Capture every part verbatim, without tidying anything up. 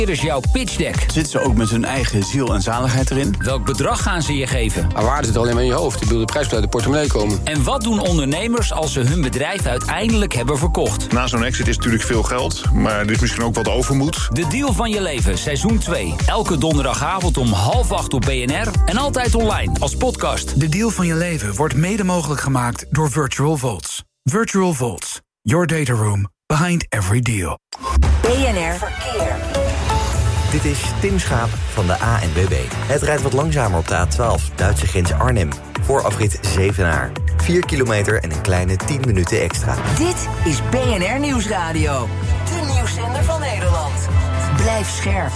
is jouw pitchdeck? Zitten ze ook met hun eigen ziel en zaligheid erin? Welk bedrag gaan ze je geven? Maar waarde zit alleen maar in je hoofd. Ik bedoel, de prijs moet uit de portemonnee komen. En wat doen ondernemers als ze hun bedrijf uiteindelijk hebben verkocht? Na zo'n exit is natuurlijk veel geld, maar er is misschien ook wat overmoed. De Deal van je leven, seizoen twee. Elke donderdagavond om half acht op B N R en altijd online als podcast. De Deal van je leven wordt mede mogelijk gemaakt door Virtual Vaults. Virtual Vaults, your data room behind every deal. B N R Verkeer. Dit is Tim Schaap van de A N W B. Het rijdt wat langzamer op de A twaalf, Duitse grens Arnhem. Voor afrit Zevenaar. vier kilometer en een kleine tien minuten extra. Dit is B N R Nieuwsradio. De nieuwszender van Nederland. Blijf scherp.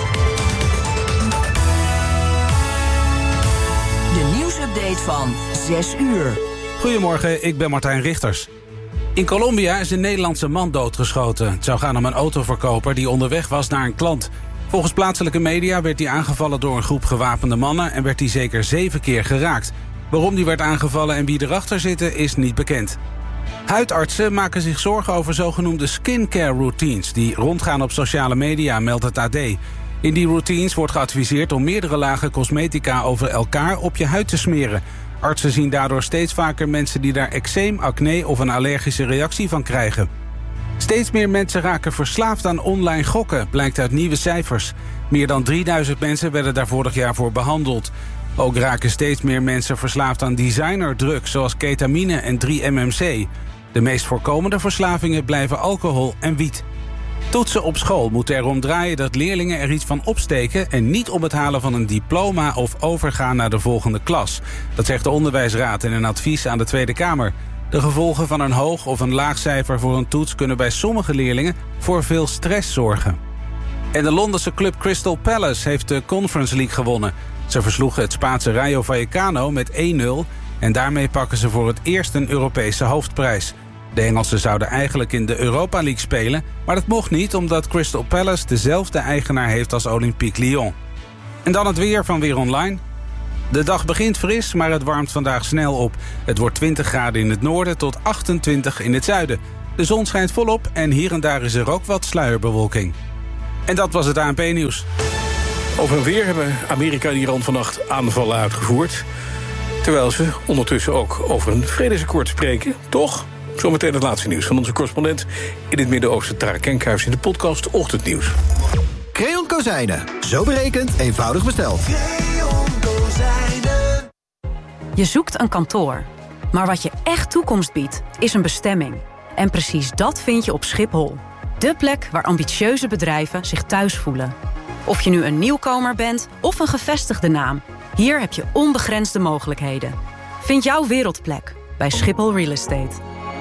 De nieuwsupdate van zes uur. Goedemorgen, ik ben Martijn Richters. In Colombia is een Nederlandse man doodgeschoten. Het zou gaan om een autoverkoper die onderweg was naar een klant. Volgens plaatselijke media werd hij aangevallen door een groep gewapende mannen en werd hij zeker zeven keer geraakt. Waarom hij werd aangevallen en wie erachter zitten is niet bekend. Huidartsen maken zich zorgen over zogenoemde skincare routines die rondgaan op sociale media, meldt het A D. In die routines wordt geadviseerd om meerdere lagen cosmetica over elkaar op je huid te smeren. Artsen zien daardoor steeds vaker mensen die daar eczeem, acne of een allergische reactie van krijgen. Steeds meer mensen raken verslaafd aan online gokken, blijkt uit nieuwe cijfers. Meer dan drieduizend mensen werden daar vorig jaar voor behandeld. Ook raken steeds meer mensen verslaafd aan designerdrugs zoals ketamine en drie M M C. De meest voorkomende verslavingen blijven alcohol en wiet. Toetsen op school moeten erom draaien dat leerlingen er iets van opsteken en niet om het halen van een diploma of overgaan naar de volgende klas. Dat zegt de Onderwijsraad in een advies aan de Tweede Kamer. De gevolgen van een hoog of een laag cijfer voor een toets kunnen bij sommige leerlingen voor veel stress zorgen. En de Londense club Crystal Palace heeft de Conference League gewonnen. Ze versloegen het Spaanse Rayo Vallecano met één nul en daarmee pakken ze voor het eerst een Europese hoofdprijs. De Engelsen zouden eigenlijk in de Europa League spelen, maar dat mocht niet omdat Crystal Palace dezelfde eigenaar heeft als Olympique Lyon. En dan het weer van Weer Online. De dag begint fris, maar het warmt vandaag snel op. Het wordt twintig graden in het noorden tot achtentwintig in het zuiden. De zon schijnt volop en hier en daar is er ook wat sluierbewolking. En dat was het A N P-nieuws. Over en weer hebben Amerika en Iran vannacht aanvallen uitgevoerd. Terwijl ze ondertussen ook over een vredesakkoord spreken, toch? Zometeen het laatste nieuws van onze correspondent in het Midden-Oosten, Tara Kenkhuis, in de podcast Ochtendnieuws. Creon Kozijnen. Zo berekend, eenvoudig besteld. Creon Kozijnen. Je zoekt een kantoor. Maar wat je echt toekomst biedt, is een bestemming. En precies dat vind je op Schiphol. De plek waar ambitieuze bedrijven zich thuis voelen. Of je nu een nieuwkomer bent of een gevestigde naam. Hier heb je onbegrensde mogelijkheden. Vind jouw wereldplek bij Schiphol Real Estate.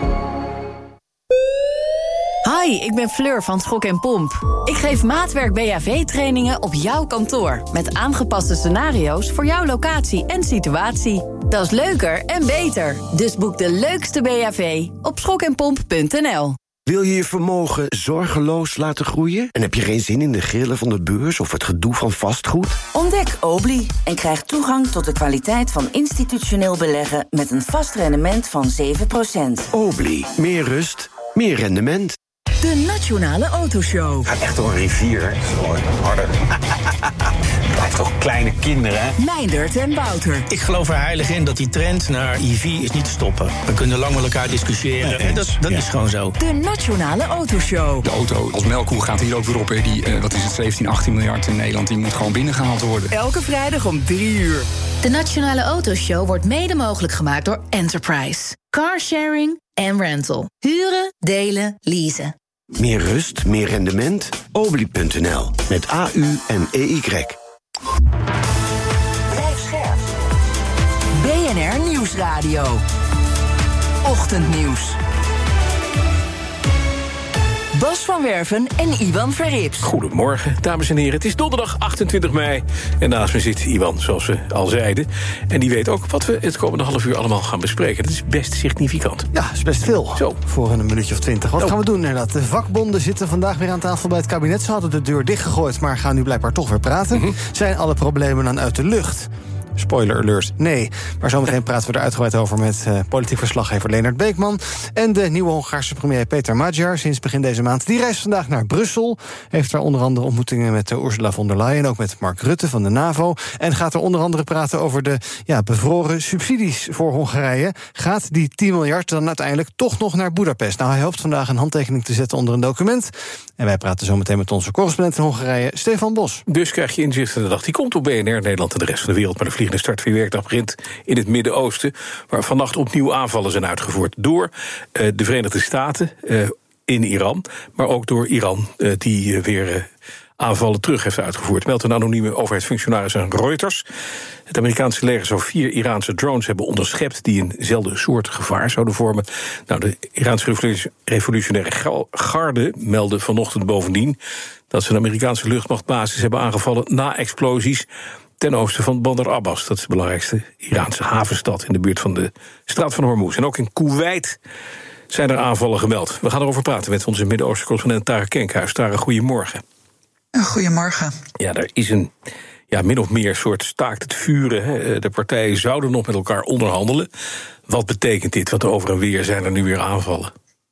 Hi, ik ben Fleur van Schok en Pomp. Ik geef maatwerk B H V-trainingen op jouw kantoor... met aangepaste scenario's voor jouw locatie en situatie. Dat is leuker en beter. Dus boek de leukste B H V op schok en pomp punt n l. Wil je je vermogen zorgeloos laten groeien? En heb je geen zin in de grillen van de beurs of het gedoe van vastgoed? Ontdek Obli en krijg toegang tot de kwaliteit van institutioneel beleggen... met een vast rendement van zeven procent. Obli, meer rust, meer rendement. De Nationale Autoshow. Gaat echt door een rivier. Gewoon harder. Het blijft toch kleine kinderen, hè? Meindert en Wouter. Ik geloof er heilig in dat die trend naar E V is niet te stoppen. We kunnen lang met elkaar discussiëren. En dat dat ja. is gewoon zo. De Nationale Autoshow. De auto als melkkoe gaat hier ook weer op. Hè. Die, uh, wat is het, zeventien, achttien miljard in Nederland. Die moet gewoon binnengehaald worden. Elke vrijdag om drie uur. De Nationale Autoshow wordt mede mogelijk gemaakt door Enterprise. Carsharing en rental. Huren, delen, leasen. Meer rust, meer rendement? Obli punt n l. Met A U en E Y. Blijf scherp. B N R Nieuwsradio. Ochtendnieuws. Bas van Werven en Iwan Verrips. Goedemorgen, dames en heren. Het is donderdag achtentwintig mei. En naast me zit Iwan, zoals we al zeiden. En die weet ook wat we het komende half uur allemaal gaan bespreken. Dat is best significant. Ja, dat is best veel. Zo. Voor een minuutje of twintig. Wat oh. gaan we doen inderdaad? De vakbonden zitten vandaag weer aan tafel bij het kabinet. Ze hadden de deur dichtgegooid, maar gaan nu blijkbaar toch weer praten. Mm-hmm. Zijn alle problemen dan uit de lucht? Spoiler alert, nee. Maar zometeen praten we er uitgebreid over met uh, politiek verslaggever Leonard Beekman. En de nieuwe Hongaarse premier Peter Magyar, sinds begin deze maand. Die reist vandaag naar Brussel. Heeft daar onder andere ontmoetingen met uh, Ursula von der Leyen, ook met Mark Rutte van de NAVO. En gaat er onder andere praten over de ja, bevroren subsidies voor Hongarije. Gaat die tien miljard dan uiteindelijk toch nog naar Boedapest? Nou, hij hoopt vandaag een handtekening te zetten onder een document. En wij praten zometeen met onze correspondent in Hongarije, Stefan Bos. Dus krijg je inzicht in de dag. Die komt op B N R, Nederland en de rest van de wereld. Maar de vliegende start van je werkdag begint in het Midden-Oosten, waar vannacht opnieuw aanvallen zijn uitgevoerd door uh, de Verenigde Staten uh, in Iran, maar ook door Iran, uh, die uh, weer uh, aanvallen terug heeft uitgevoerd. Meldt een anonieme overheidsfunctionaris aan Reuters. Het Amerikaanse leger zou vier Iraanse drones hebben onderschept die eenzelfde soort gevaar zouden vormen. Nou, de Iraanse revolutionaire garde meldde vanochtend bovendien dat ze een Amerikaanse luchtmachtbasis hebben aangevallen na explosies ten oosten van Bandar Abbas. Dat is de belangrijkste Iraanse havenstad in de buurt van de straat van Hormuz. En ook in Kuwait zijn er aanvallen gemeld. We gaan erover praten met onze Midden-Oosten correspondent Tara Kenkhuis. Tara, goedemorgen. Goedemorgen. Ja, er is een ja, min of meer soort staakt het vuren. Hè. De partijen zouden nog met elkaar onderhandelen. Wat betekent dit? Want over en weer zijn er nu weer aanvallen.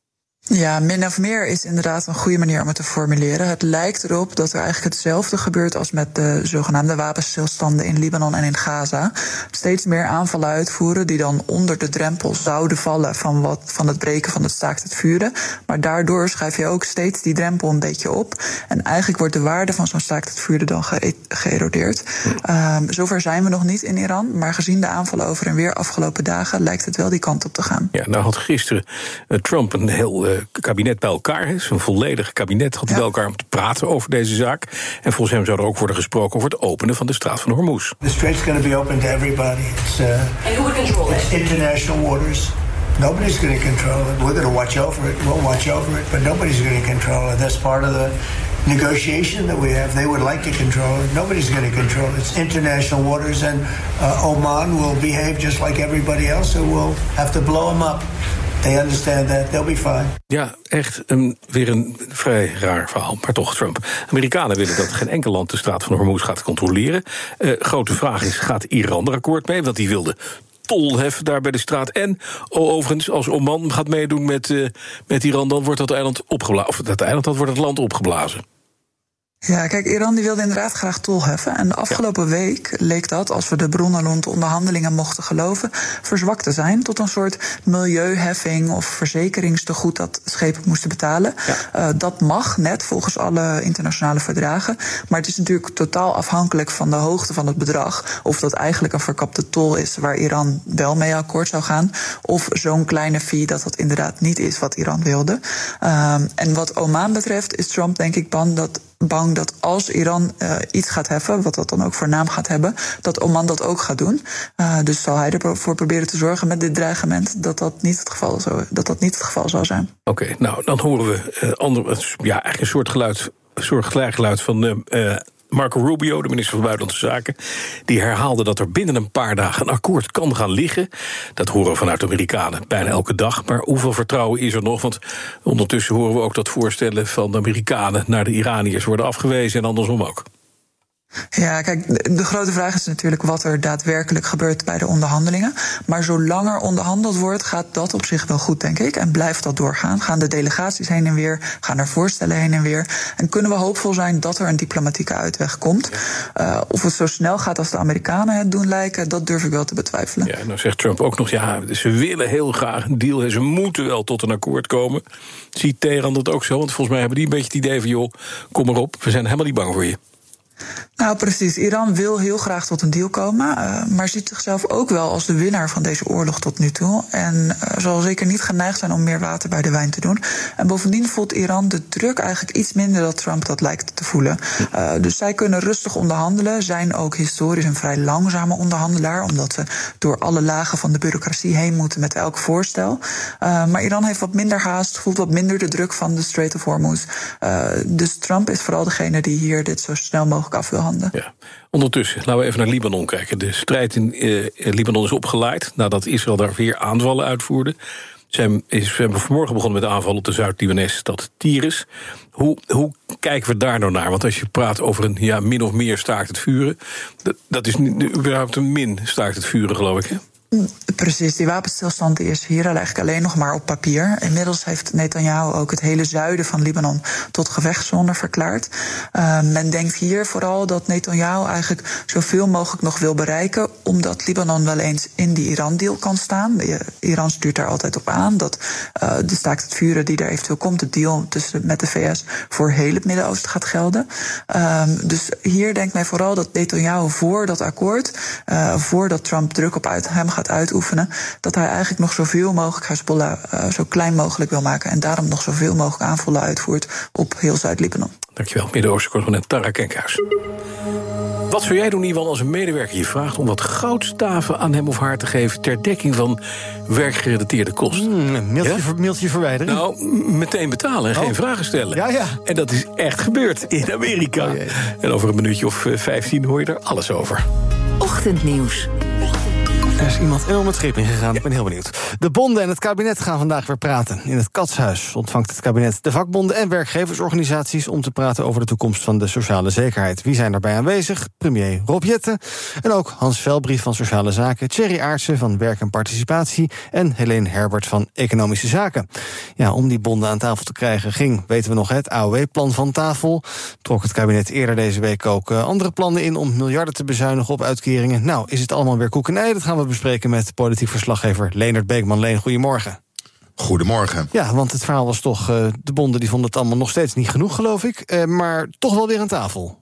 Ja, min of meer is inderdaad een goede manier om het te formuleren. Het lijkt erop dat er eigenlijk hetzelfde gebeurt als met de zogenaamde wapenstilstanden in Libanon en in Gaza. Steeds meer aanvallen uitvoeren die dan onder de drempel zouden vallen van, wat, van het breken van het staakt het vuren. Maar daardoor schrijf je ook steeds die drempel een beetje op. En eigenlijk wordt de waarde van zo'n staakt het vuren dan ge- geërodeerd. Um, zover zijn we nog niet in Iran, maar gezien de aanvallen over en weer afgelopen dagen lijkt het wel die kant op te gaan. Ja, nou had gisteren uh, Trump een heel Uh, kabinet bij elkaar is. Een volledig kabinet had hij ja. bij elkaar om te praten over deze zaak. En volgens hem zou er ook worden gesproken over het openen van de straat van Hormuz. The strait's going to be open to everybody. It's, uh, And who would control it's it? international waters. Nobody's going to control it. We're going to watch over it. We'll watch over it, but nobody's going to control it. That's part of the negotiation that we have. They would like to control it. Nobody's going to control it. It's international waters, and uh, Oman will behave just like everybody else, so we'll have to blow them up. They understand that. They'll be fine. Ja, echt een, weer een vrij raar verhaal, maar toch Trump. Amerikanen willen dat geen enkel land de straat van Hormuz gaat controleren. Uh, grote vraag is, gaat Iran er akkoord mee? Want die wilde tolhef daar bij de straat. En oh, overigens, als Oman gaat meedoen met, uh, met Iran, dan wordt dat eiland opgeblazen. Of dat eiland, dat wordt het land opgeblazen. Ja, kijk, Iran die wilde inderdaad graag tol heffen. En de afgelopen ja. week leek dat, als we de bronnen rond de onderhandelingen mochten geloven, verzwakt te zijn tot een soort milieuheffing of verzekeringstegoed dat schepen moesten betalen. Ja. Uh, dat mag net volgens alle internationale verdragen. Maar het is natuurlijk totaal afhankelijk van de hoogte van het bedrag. Of dat eigenlijk een verkapte tol is waar Iran wel mee akkoord zou gaan. Of zo'n kleine fee dat dat inderdaad niet is wat Iran wilde. Uh, en wat Oman betreft is Trump denk ik bang dat bang dat als Iran uh, iets gaat heffen, wat dat dan ook voor naam gaat hebben, dat Oman dat ook gaat doen. Uh, dus zal hij ervoor proberen te zorgen met dit dreigement dat dat niet het geval zou, dat dat niet het geval zou zijn. Oké, okay, nou dan horen we uh, andere, ja, eigenlijk een soort geluid, een soort geluid van Uh, uh, Marco Rubio, de minister van Buitenlandse Zaken, die herhaalde dat er binnen een paar dagen een akkoord kan gaan liggen. Dat horen we vanuit de Amerikanen bijna elke dag. Maar hoeveel vertrouwen is er nog? Want ondertussen horen we ook dat voorstellen van de Amerikanen naar de Iraniërs worden afgewezen en andersom ook. Ja, kijk, de grote vraag is natuurlijk wat er daadwerkelijk gebeurt bij de onderhandelingen. Maar zolang er onderhandeld wordt, gaat dat op zich wel goed, denk ik. En blijft dat doorgaan. Gaan de delegaties heen en weer, gaan er voorstellen heen en weer. En kunnen we hoopvol zijn dat er een diplomatieke uitweg komt. Uh, of het zo snel gaat als de Amerikanen het doen lijken, dat durf ik wel te betwijfelen. Ja, nou zegt Trump ook nog, ja, ze willen heel graag een deal en ze moeten wel tot een akkoord komen. Ziet Teheran dat ook zo? Want volgens mij hebben die een beetje het idee van, joh, kom maar op, we zijn helemaal niet bang voor je. Nou, precies. Iran wil heel graag tot een deal komen, uh, maar ziet zichzelf ook wel als de winnaar van deze oorlog tot nu toe. En uh, zal zeker niet geneigd zijn om meer water bij de wijn te doen. En bovendien voelt Iran de druk eigenlijk iets minder dan Trump dat lijkt te voelen. Uh, dus zij kunnen rustig onderhandelen, zijn ook historisch een vrij langzame onderhandelaar, omdat ze door alle lagen van de bureaucratie heen moeten met elk voorstel. Uh, maar Iran heeft wat minder haast, voelt wat minder de druk van de Strait of Hormuz. Uh, dus Trump is vooral degene die hier dit zo snel mogelijk af wil handelen. Ja. Ondertussen, laten we even naar Libanon kijken. De strijd in uh, Libanon is opgeleid nadat Israël daar weer aanvallen uitvoerde. Ze hebben vanmorgen begonnen met de aanval op de Zuid-Libanese stad Tiris. Hoe, hoe kijken we daar nou naar? Want als je praat over een ja, min of meer staakt het vuren, dat, dat is niet, überhaupt een min staakt het vuren, geloof ik, hè? Precies, die wapenstilstand is hier eigenlijk alleen nog maar op papier. Inmiddels heeft Netanyahu ook het hele zuiden van Libanon tot gevechtszone verklaard. Uh, men denkt hier vooral dat Netanyahu eigenlijk zoveel mogelijk nog wil bereiken, omdat Libanon wel eens in die Iran-deal kan staan. De, Iran stuurt daar altijd op aan dat uh, de staakt het vuren die er eventueel komt, de deal tussen, met de V S, voor heel het Midden-Oosten gaat gelden. Uh, dus hier denkt men vooral dat Netanyahu voor dat akkoord, uh, voordat Trump druk op uit hem gaat uitoefenen, dat hij eigenlijk nog zoveel mogelijk Hezbollah uh, zo klein mogelijk wil maken en daarom nog zoveel mogelijk aanvallen uitvoert op heel Zuid-Libanon. Dankjewel, Midden-Oosten correspondent Tara Kenkhuis. Wat zou jij doen, Iwan, als een medewerker je vraagt om wat goudstaven aan hem of haar te geven ter dekking van werkgerelateerde kosten? Mm, een mailtje, ja? ver, mailtje verwijderen? Nou, meteen betalen en oh. geen vragen stellen. Ja, ja. En dat is echt gebeurd in Amerika. Oh, en over een minuutje of vijftien hoor je er alles over. Ochtendnieuws. Er is iemand enorm het schip ingegaan, ik ben heel benieuwd. De bonden en het kabinet gaan vandaag weer praten. In het Katshuis ontvangt het kabinet de vakbonden en werkgeversorganisaties om te praten over de toekomst van de sociale zekerheid. Wie zijn daarbij aanwezig? Premier Rob Jetten en ook Hans Velbrief van Sociale Zaken, Thierry Aartsen van Werk en Participatie en Helene Herbert van Economische Zaken. Ja, om die bonden aan tafel te krijgen ging, weten we nog, het A O W-plan van tafel. Trok het kabinet eerder deze week ook uh, andere plannen in om miljarden te bezuinigen op uitkeringen. Nou, is het allemaal weer koek en ei? Dat gaan we bespreken met politiek verslaggever Leendert Beekman. Leen, goedemorgen. Goedemorgen. Ja, want het verhaal was toch, uh, de bonden die vonden het allemaal nog steeds niet genoeg, geloof ik. Uh, maar toch wel weer aan tafel.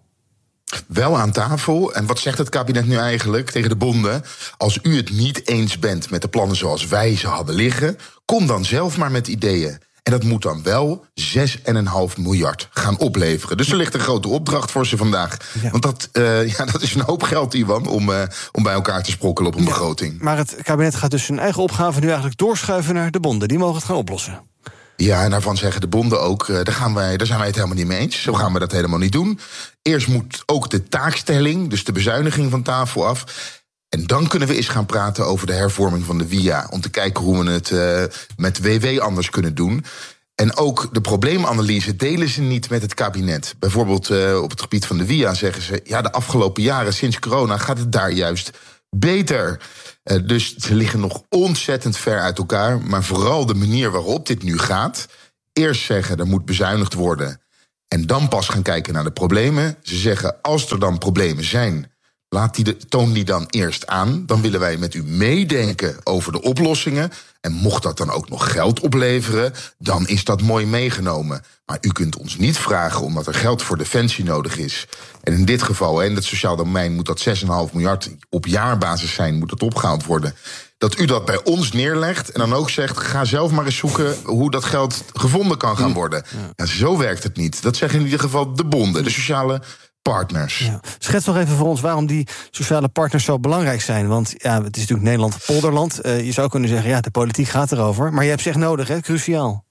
Wel aan tafel. En wat zegt het kabinet nu eigenlijk tegen de bonden? Als u het niet eens bent met de plannen zoals wij ze hadden liggen, kom dan zelf maar met ideeën. En dat moet dan wel zes komma vijf miljard gaan opleveren. Dus er ligt een grote opdracht voor ze vandaag. Ja. Want dat, uh, ja, dat is een hoop geld, Iwan, om, uh, om bij elkaar te sprokkelen op een ja, begroting. Maar het kabinet gaat dus zijn eigen opgave nu eigenlijk doorschuiven naar de bonden. Die mogen het gaan oplossen. Ja, en daarvan zeggen de bonden ook, uh, daar, gaan wij, daar zijn wij het helemaal niet mee eens. Zo gaan we dat helemaal niet doen. Eerst moet ook de taakstelling, dus de bezuiniging van tafel af. En dan kunnen we eens gaan praten over de hervorming van de W I A. Om te kijken hoe we het uh, met W W anders kunnen doen. En ook de probleemanalyse delen ze niet met het kabinet. Bijvoorbeeld uh, op het gebied van de W I A zeggen ze, ja, de afgelopen jaren sinds corona gaat het daar juist beter. Uh, dus ze liggen nog ontzettend ver uit elkaar. Maar vooral de manier waarop dit nu gaat. Eerst zeggen, er moet bezuinigd worden. En dan pas gaan kijken naar de problemen. Ze zeggen, als er dan problemen zijn, laat die de, toon die dan eerst aan. Dan willen wij met u meedenken over de oplossingen. En mocht dat dan ook nog geld opleveren, dan is dat mooi meegenomen. Maar u kunt ons niet vragen omdat er geld voor defensie nodig is. En in dit geval, in het sociaal domein, moet dat zes komma vijf miljard op jaarbasis zijn, moet dat opgehaald worden. Dat u dat bij ons neerlegt en dan ook zegt, ga zelf maar eens zoeken hoe dat geld gevonden kan gaan worden. Ja, zo werkt het niet. Dat zeggen in ieder geval de bonden, de sociale partners. Ja. Schets nog even voor ons waarom die sociale partners zo belangrijk zijn. Want ja, het is natuurlijk Nederland polderland. Uh, je zou kunnen zeggen, ja, de politiek gaat erover. Maar je hebt ze echt nodig, hè? Cruciaal.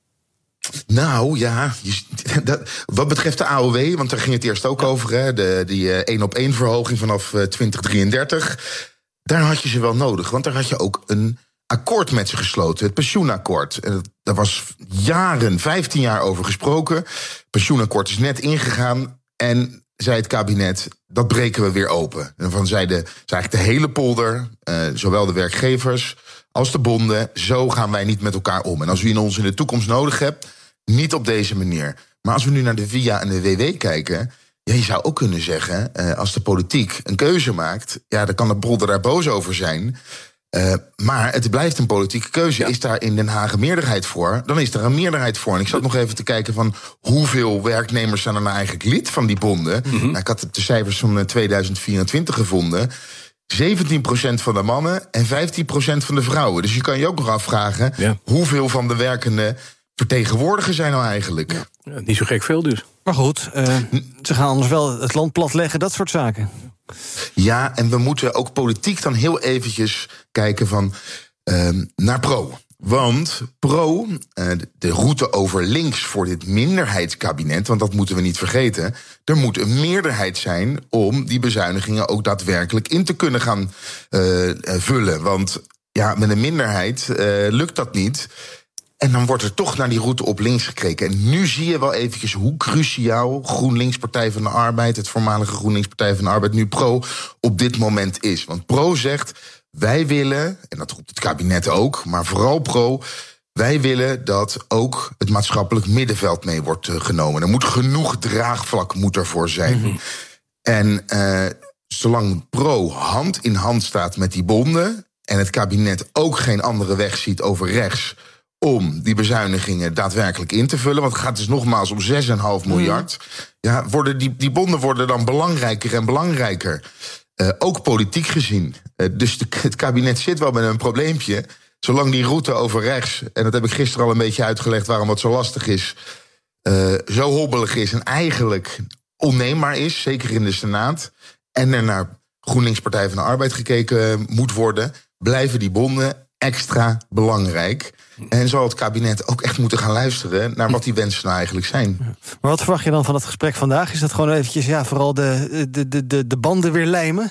Nou, ja, je, dat, wat betreft de A O W, want daar ging het eerst ook over, hè, de, die uh, één op één verhoging vanaf uh, twintig drieëndertig. Daar had je ze wel nodig, want daar had je ook een akkoord met ze gesloten, het pensioenakkoord. En daar was jaren, vijftien jaar over gesproken. Het pensioenakkoord is net ingegaan en zei het kabinet, dat breken we weer open. En van zei, de, zei eigenlijk de hele polder, uh, zowel de werkgevers als de bonden, zo gaan wij niet met elkaar om. En als u in ons in de toekomst nodig hebt, niet op deze manier. Maar als we nu naar de W I A en de W W kijken, ja, je zou ook kunnen zeggen, uh, als de politiek een keuze maakt, ja, dan kan de polder daar boos over zijn. Uh, maar het blijft een politieke keuze. Ja. Is daar in Den Haag een meerderheid voor? Dan is er een meerderheid voor. En ik zat nog even te kijken van hoeveel werknemers zijn er nou eigenlijk lid van die bonden. Mm-hmm. Nou, ik had de cijfers van tweeduizend vierentwintig gevonden. zeventien procent van de mannen en vijftien procent van de vrouwen. Dus je kan je ook nog afvragen, ja, hoeveel van de werkenden vertegenwoordigen zijn nou eigenlijk? Ja. Ja, niet zo gek veel dus. Maar goed, uh, ze gaan anders wel het land platleggen, dat soort zaken. Ja, en we moeten ook politiek dan heel eventjes kijken van uh, naar Pro. Want Pro, uh, de route over links voor dit minderheidskabinet, want dat moeten we niet vergeten, er moet een meerderheid zijn om die bezuinigingen ook daadwerkelijk in te kunnen gaan uh, vullen. Want ja, met een minderheid uh, lukt dat niet. En dan wordt er toch naar die route op links gekeken. En nu zie je wel eventjes hoe cruciaal GroenLinks Partij van de Arbeid... het voormalige GroenLinks Partij van de Arbeid, nu Pro, op dit moment is. Want Pro zegt, wij willen, en dat roept het kabinet ook... maar vooral Pro, wij willen dat ook het maatschappelijk middenveld mee wordt uh, genomen. Er moet genoeg draagvlak moet ervoor zijn. Mm-hmm. En uh, zolang Pro hand in hand staat met die bonden... en het kabinet ook geen andere weg ziet over rechts... om die bezuinigingen daadwerkelijk in te vullen... want het gaat dus nogmaals om zes komma vijf miljard... Ja, worden die, die bonden worden dan belangrijker en belangrijker. Uh, ook politiek gezien. Uh, dus de, het kabinet zit wel met een probleempje. Zolang die route over rechts... en dat heb ik gisteren al een beetje uitgelegd... waarom het zo lastig is... Uh, zo hobbelig is en eigenlijk onneembaar is... zeker in de Senaat... en er naar GroenLinks Partij van de Arbeid gekeken moet worden... blijven die bonden extra belangrijk... En zal het kabinet ook echt moeten gaan luisteren... naar wat die wensen nou eigenlijk zijn. Maar wat verwacht je dan van het gesprek vandaag? Is dat gewoon eventjes, ja, vooral de, de, de, de, de banden weer lijmen?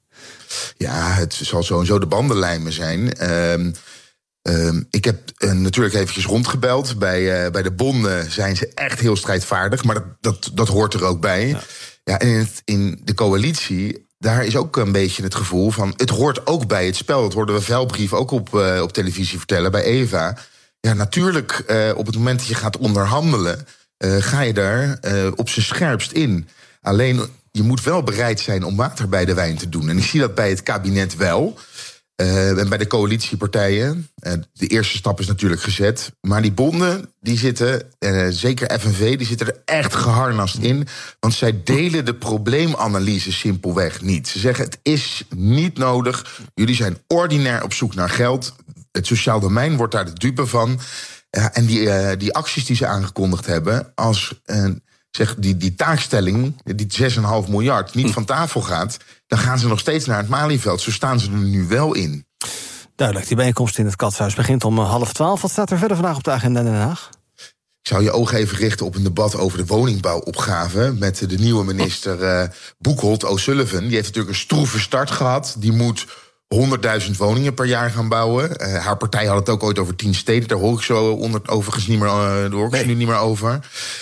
Ja, het zal sowieso de banden lijmen zijn. Um, um, ik heb uh, natuurlijk eventjes rondgebeld. Bij, uh, bij de bonden zijn ze echt heel strijdvaardig... maar dat, dat, dat hoort er ook bij. Ja, ja en in, het, in de coalitie... daar is ook een beetje het gevoel van... het hoort ook bij het spel. Dat hoorden we Velbrief ook op, uh, op televisie vertellen bij Eva. Ja, natuurlijk, uh, op het moment dat je gaat onderhandelen... Uh, ga je daar uh, op zijn scherpst in. Alleen, je moet wel bereid zijn om water bij de wijn te doen. En ik zie dat bij het kabinet wel... Uh, en bij de coalitiepartijen, uh, de eerste stap is natuurlijk gezet... maar die bonden, die zitten, uh, zeker F N V, die zitten er echt geharnast in... want zij delen de probleemanalyse simpelweg niet. Ze zeggen, het is niet nodig, jullie zijn ordinair op zoek naar geld... het sociaal domein wordt daar de dupe van... Uh, en die, uh, die acties die ze aangekondigd hebben... als uh, zeg, die, die taakstelling, die zes komma vijf miljard, niet van tafel gaat... dan gaan ze nog steeds naar het Malieveld. Zo staan ze er nu wel in. Duidelijk, die bijeenkomst in het Katshuis begint om half twaalf. Wat staat er verder vandaag op de agenda in Den Haag? Ik zou je ogen even richten op een debat over de woningbouwopgave... met de nieuwe minister uh, Boekholt O'Sullivan. Die heeft natuurlijk een stroeve start gehad. Die moet honderdduizend woningen per jaar gaan bouwen. Uh, haar partij had het ook ooit over tien steden. Daar hoor ik zo onder, overigens niet meer, uh, daar hoor ik nee. nu niet meer over.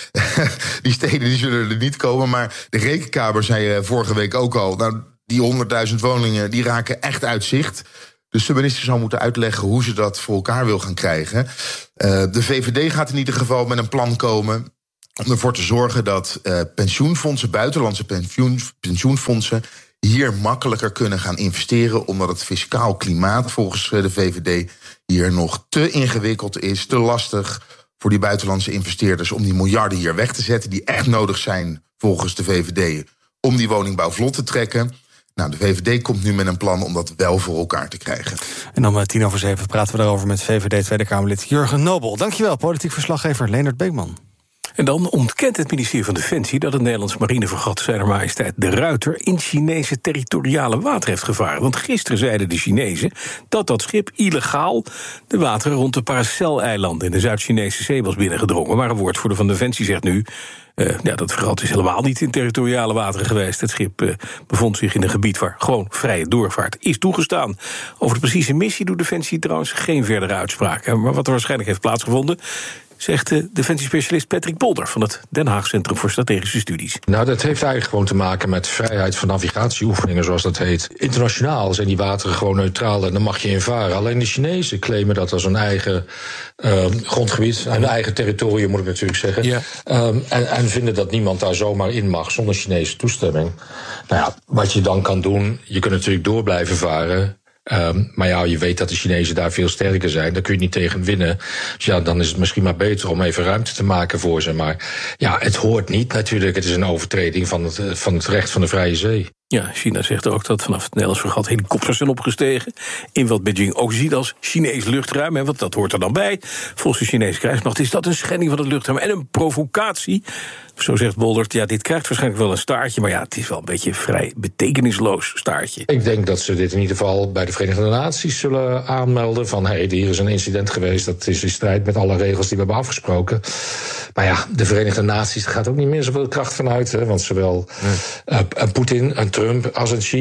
Die steden die zullen er niet komen. Maar de Rekenkamer zei uh, vorige week ook al... nou, die honderdduizend woningen die raken echt uit zicht. Dus de minister zal moeten uitleggen hoe ze dat voor elkaar wil gaan krijgen. Uh, de V V D gaat in ieder geval met een plan komen... om ervoor te zorgen dat uh, pensioenfondsen, buitenlandse pensioen, pensioenfondsen... hier makkelijker kunnen gaan investeren... omdat het fiscaal klimaat volgens de V V D hier nog te ingewikkeld is... te lastig voor die buitenlandse investeerders... om die miljarden hier weg te zetten... die echt nodig zijn volgens de V V D... om die woningbouw vlot te trekken. Nou, de V V D komt nu met een plan om dat wel voor elkaar te krijgen. En dan tien over zeven praten we daarover met V V D Tweede Kamerlid Jurgen Nobel. Dankjewel, politiek verslaggever Leendert Beekman. En dan ontkent het ministerie van Defensie dat het Nederlands marinefregat Zijner Majesteit de Ruiter in Chinese territoriale water heeft gevaren. Want gisteren zeiden de Chinezen dat dat schip illegaal de wateren rond de Paracel-eilanden in de Zuid-Chinese zee was binnengedrongen. Maar een woordvoerder van Defensie zegt nu... Uh, ja, dat fregat is helemaal niet in territoriale wateren geweest. Het schip uh, bevond zich in een gebied waar gewoon vrije doorvaart is toegestaan. Over de precieze missie doet Defensie trouwens geen verdere uitspraken. Maar wat er waarschijnlijk heeft plaatsgevonden... zegt de defensiespecialist Patrick Polder van het Den Haag Centrum voor Strategische Studies. Nou, dat heeft eigenlijk gewoon te maken met vrijheid van navigatieoefeningen, zoals dat heet. Internationaal zijn die wateren gewoon neutraal en dan mag je in varen. Alleen de Chinezen claimen dat als een eigen uh, grondgebied, een eigen territorium moet ik natuurlijk zeggen. Ja. Um, en, en vinden dat niemand daar zomaar in mag zonder Chinese toestemming. Nou ja, wat je dan kan doen, je kunt natuurlijk door blijven varen. Um, maar ja, je weet dat de Chinezen daar veel sterker zijn. Daar kun je niet tegen winnen. Dus ja, dan is het misschien maar beter om even ruimte te maken voor ze. Maar ja, het hoort niet natuurlijk. Het is een overtreding van het, van het recht van de vrije zee. Ja, China zegt ook dat vanaf het Nederlands fregat helikopters zijn opgestegen. In wat Beijing ook ziet als Chinees luchtruim. Hè, want dat hoort er dan bij. Volgens de Chinese krijgsmacht is dat een schending van het luchtruim en een provocatie. Zo zegt Boldert, ja, dit krijgt waarschijnlijk wel een staartje. Maar ja, het is wel een beetje een vrij betekenisloos staartje. Ik denk dat ze dit in ieder geval bij de Verenigde Naties zullen aanmelden. Van, hé, hey, hier is een incident geweest. Dat is in strijd met alle regels die we hebben afgesproken. Maar ja, de Verenigde Naties, daar gaat ook niet meer zoveel kracht van uit. Hè, want zowel nee. uh, Poetin en Trump als en Xi...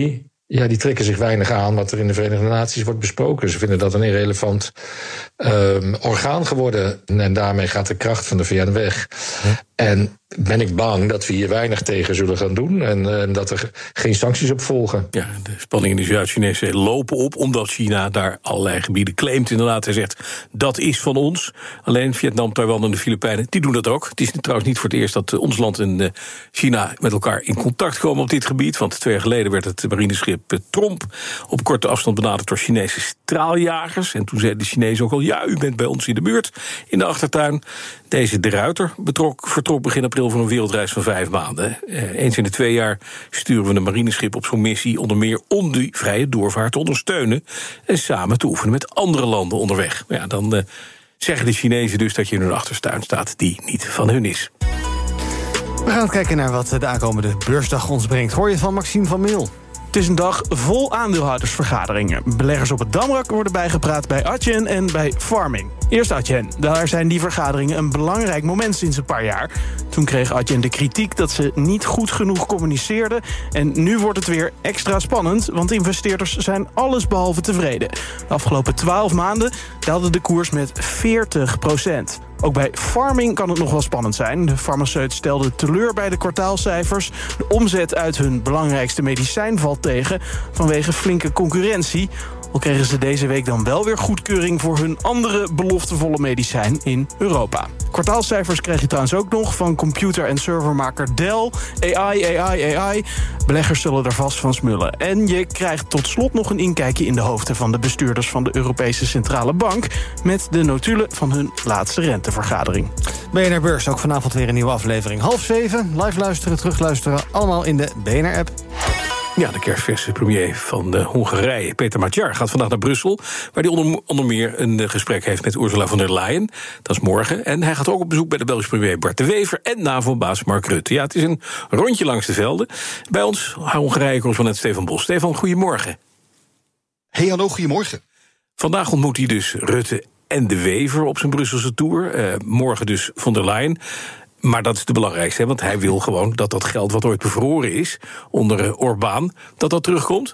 Ja, die trekken zich weinig aan wat er in de Verenigde Naties wordt besproken. Ze vinden dat een irrelevant um, orgaan geworden. En daarmee gaat de kracht van de V N weg. Huh? En ben ik bang dat we hier weinig tegen zullen gaan doen. En, en dat er geen sancties op volgen. Ja, de spanningen in de Zuid-Chinese zee lopen op, omdat China daar allerlei gebieden claimt. Inderdaad, hij zegt, dat is van ons. Alleen Vietnam, Taiwan en de Filipijnen, die doen dat ook. Het is trouwens niet voor het eerst dat ons land en China met elkaar in contact komen op dit gebied. Want twee jaar geleden werd het marineschip Tromp op korte afstand benaderd door Chinese straaljagers. En toen zeiden de Chinezen ook al, ja, u bent bij ons in de buurt, in de achtertuin. Deze de Ruiter betrok, vertrok begin april voor een wereldreis van vijf maanden. Eh, eens in de twee jaar sturen we een marineschip op zo'n missie, onder meer om die vrije doorvaart te ondersteunen en samen te oefenen met andere landen onderweg. Ja, dan uh, zeggen de Chinezen dus dat je in hun achtertuin staat die niet van hun is. We gaan kijken naar wat de aankomende beursdag ons brengt. Hoor je van Maxime van Meel? Het is een dag vol aandeelhoudersvergaderingen. Beleggers op het Damrak worden bijgepraat bij Adyen en bij Pharming. Eerst Adyen. Daar zijn die vergaderingen een belangrijk moment sinds een paar jaar. Toen kreeg Adyen de kritiek dat ze niet goed genoeg communiceerden. En nu wordt het weer extra spannend, want investeerders zijn allesbehalve tevreden. De afgelopen twaalf maanden daalde de koers met veertig procent. Ook bij Pharming kan het nog wel spannend zijn. De farmaceut stelde teleur bij de kwartaalcijfers. De omzet uit hun belangrijkste medicijn valt tegen vanwege flinke concurrentie. Al kregen ze deze week dan wel weer goedkeuring voor hun andere beloftevolle medicijn in Europa. Kwartaalcijfers krijg je trouwens ook nog van computer- en servermaker Dell. A I, A I, A I. Beleggers zullen er vast van smullen. En je krijgt tot slot nog een inkijkje in de hoofden van de bestuurders van de Europese Centrale Bank met de notulen van hun laatste rentevergadering. B N R Beurs, ook vanavond weer een nieuwe aflevering. Half zeven, live luisteren, terugluisteren, allemaal in de B N R-app. Ja, de kerstverse premier van de Hongarije, Peter Magyar, gaat vandaag naar Brussel, waar hij onder, onder meer een gesprek heeft met Ursula von der Leyen. Dat is morgen. En hij gaat ook op bezoek bij de Belgische premier Bart de Wever en NAVO-baas Mark Rutte. Ja, het is een rondje langs de velden. Bij ons Hongarije-correspondent Stefan Bos. Stefan, goedemorgen. Hey, hallo, goedemorgen. Vandaag ontmoet hij dus Rutte en de Wever op zijn Brusselse tour. Uh, morgen dus von der Leyen. Maar dat is de belangrijkste, hè, want hij wil gewoon dat dat geld wat ooit bevroren is onder uh, Orbán, dat dat terugkomt?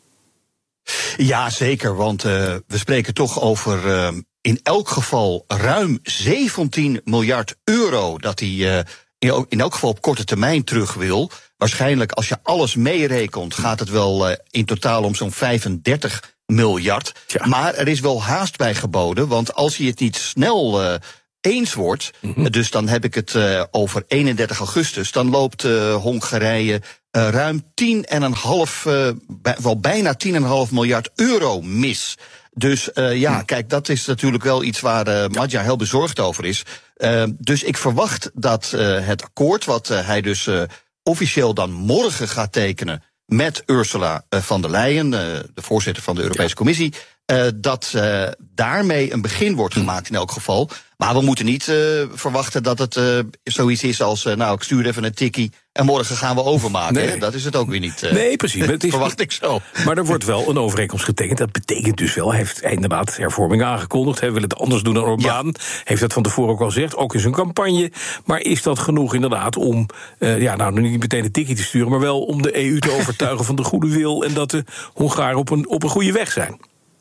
Ja, zeker, want uh, we spreken toch over uh, in elk geval ruim zeventien miljard euro dat hij uh, in, in elk geval op korte termijn terug wil. Waarschijnlijk, als je alles meerekent, gaat het wel uh, in totaal om zo'n vijfendertig miljard. Ja. Maar er is wel haast bij geboden, want als hij het niet snel Uh, eens wordt, mm-hmm. dus dan heb ik het uh, over eenendertig augustus... dan loopt uh, Hongarije uh, ruim tien en een half, uh, bij, wel bijna tien en een half miljard euro mis. Dus uh, ja, mm. kijk, dat is natuurlijk wel iets waar uh, Magyar heel bezorgd over is. Uh, dus ik verwacht dat uh, het akkoord, wat uh, hij dus uh, officieel dan morgen gaat tekenen met Ursula uh, von der Leyen, uh, de voorzitter van de Europese ja. Commissie, Uh, dat uh, daarmee een begin wordt gemaakt in elk geval. Maar we moeten niet uh, verwachten dat het uh, zoiets is als, uh, nou, ik stuur even een tikkie en morgen gaan we overmaken. Nee. Hè? Dat is het ook weer niet. Uh, nee, precies. Het is, verwacht ik zo. Maar er wordt wel een overeenkomst getekend. Dat betekent dus wel, hij heeft inderdaad hervorming aangekondigd. Hij wil het anders doen dan Orbán. Ja. Heeft dat van tevoren ook al gezegd, ook in zijn campagne. Maar is dat genoeg inderdaad om, uh, ja, nou, niet meteen een tikkie te sturen, maar wel om de E U te overtuigen van de goede wil en dat de Hongaren op een, op een goede weg zijn?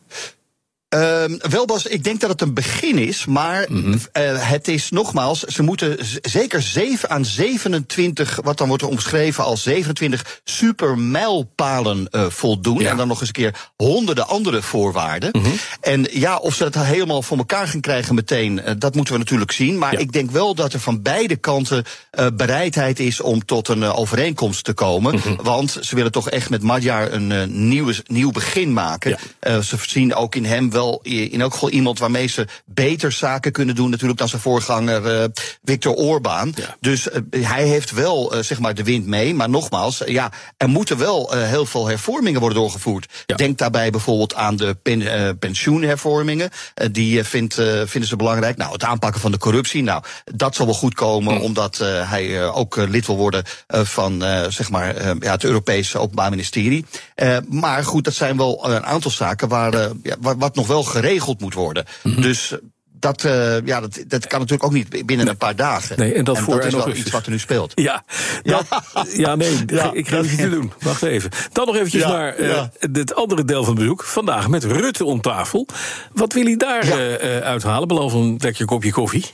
Uh, wel, Bas, ik denk dat het een begin is, maar mm-hmm. uh, het is nogmaals, ze moeten z- zeker zeven aan zevenentwintig, wat dan wordt er omschreven als zevenentwintig supermijlpalen uh, voldoen. Ja. En dan nog eens een keer honderden andere voorwaarden. Mm-hmm. En ja, of ze het helemaal voor elkaar gaan krijgen meteen, uh, dat moeten we natuurlijk zien. Maar ja. ik denk wel dat er van beide kanten uh, bereidheid is om tot een uh, overeenkomst te komen. Mm-hmm. Want ze willen toch echt met Magyar een uh, nieuwe, nieuw begin maken. Ja. Uh, ze zien ook in hem wel in elk geval iemand waarmee ze beter zaken kunnen doen natuurlijk dan zijn voorganger uh, Viktor Orbán. Ja. Dus uh, hij heeft wel uh, zeg maar de wind mee, maar nogmaals, uh, ja, er moeten wel uh, heel veel hervormingen worden doorgevoerd. Ja. Denk daarbij bijvoorbeeld aan de pen, uh, pensioenhervormingen. Uh, die uh, vindt, uh, vinden ze belangrijk. Nou, het aanpakken van de corruptie, nou, dat zal wel goed komen, mm. omdat uh, hij uh, ook uh, lid wil worden uh, van uh, zeg maar uh, ja, het Europese Openbaar Ministerie. Uh, maar goed, dat zijn wel een aantal zaken waar uh, ja, wat nog wel geregeld moet worden. Mm-hmm. Dus dat, uh, ja, dat, dat kan natuurlijk ook niet binnen nee. een paar dagen. Nee, en dat, en voor dat is wel iets dus. wat er nu speelt. Ja, dat, ja. ja nee, ja, ik ga het niet te doen. Wacht even. Dan nog eventjes ja, naar uh, ja. het andere deel van het bezoek. Vandaag met Rutte om tafel. Wat wil hij daar ja. uh, uithalen, behalve een lekker kopje koffie?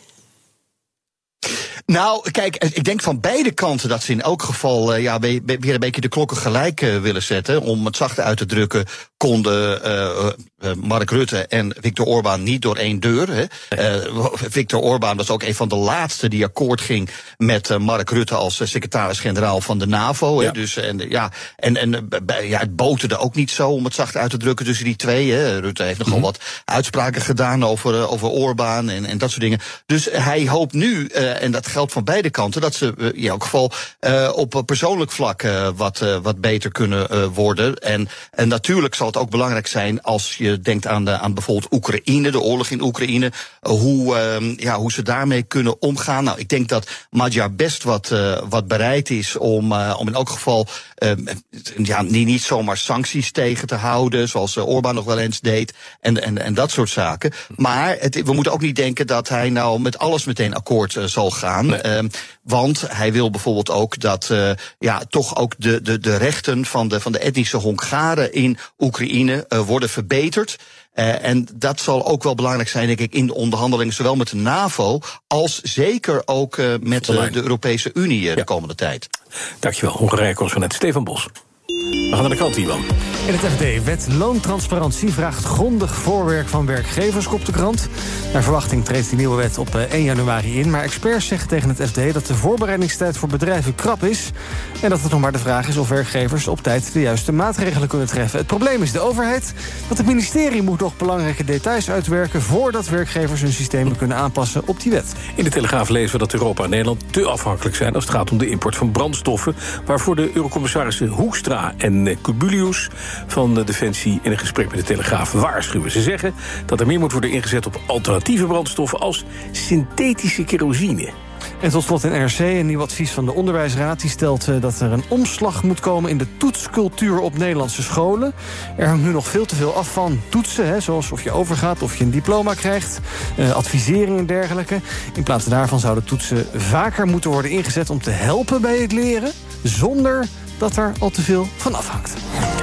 Nou, kijk, ik denk van beide kanten dat ze in elk geval uh, ja, weer een beetje de klokken gelijk uh, willen zetten. Om het zacht uit te drukken, konden uh, uh, Mark Rutte en Viktor Orbán niet door één deur. Hè. Uh, Viktor Orbán was ook een van de laatste die akkoord ging met uh, Mark Rutte als uh, secretaris-generaal van de NAVO. Ja. Hè. Dus, en, ja, en, en uh, ja, het boterde ook niet zo, om het zacht uit te drukken, tussen die twee. Hè. Rutte heeft nogal mm-hmm. wat uitspraken gedaan over, uh, over Orbán en, en dat soort dingen. Dus hij hoopt nu, uh, en dat geldt van beide kanten, dat ze uh, in elk geval uh, op persoonlijk vlak uh, wat, uh, wat beter kunnen uh, worden. En, en natuurlijk zal het ook belangrijk zijn als je denkt aan, de, aan bijvoorbeeld Oekraïne, de oorlog in Oekraïne, uh, hoe, uh, ja, hoe ze daarmee kunnen omgaan. Nou, ik denk dat Magyar best wat, uh, wat bereid is om, uh, om in elk geval uh, ja, niet, niet zomaar sancties tegen te houden, zoals uh, Orbán nog wel eens deed, en, en, en dat soort zaken. Maar het, we moeten ook niet denken dat hij nou met alles meteen akkoord uh, zal gaan. Nee. Uh, want hij wil bijvoorbeeld ook dat uh, ja, toch ook de, de, de rechten van de, van de etnische Hongaren in Oekraïne uh, worden verbeterd. Uh, en dat zal ook wel belangrijk zijn, denk ik, in de onderhandelingen, zowel met de NAVO als zeker ook uh, met uh, de Europese Unie uh, ja. de komende tijd. Dankjewel, Hongarije-correspondent Stefan Bos. We gaan naar de kant, Iwan. In het F D, wet loontransparantie vraagt grondig voorwerk van werkgevers, kopt de krant. Naar verwachting treedt die nieuwe wet op één januari in. Maar experts zeggen tegen het F D dat de voorbereidingstijd voor bedrijven krap is. En dat het nog maar de vraag is of werkgevers op tijd de juiste maatregelen kunnen treffen. Het probleem is de overheid. Want het ministerie moet nog belangrijke details uitwerken voordat werkgevers hun systemen kunnen aanpassen op die wet. In de Telegraaf lezen we dat Europa en Nederland te afhankelijk zijn als het gaat om de import van brandstoffen, waarvoor de eurocommissarissen Hoekstra en Kubilius van de Defensie in een gesprek met de Telegraaf waarschuwen. Ze zeggen dat er meer moet worden ingezet op alternatieve brandstoffen als synthetische kerosine. En tot slot in N R C een nieuw advies van de Onderwijsraad. Die stelt uh, dat er een omslag moet komen in de toetscultuur op Nederlandse scholen. Er hangt nu nog veel te veel af van toetsen, hè, zoals of je overgaat of je een diploma krijgt, uh, advisering en dergelijke. In plaats daarvan zouden toetsen vaker moeten worden ingezet om te helpen bij het leren, zonder dat er al te veel van afhangt.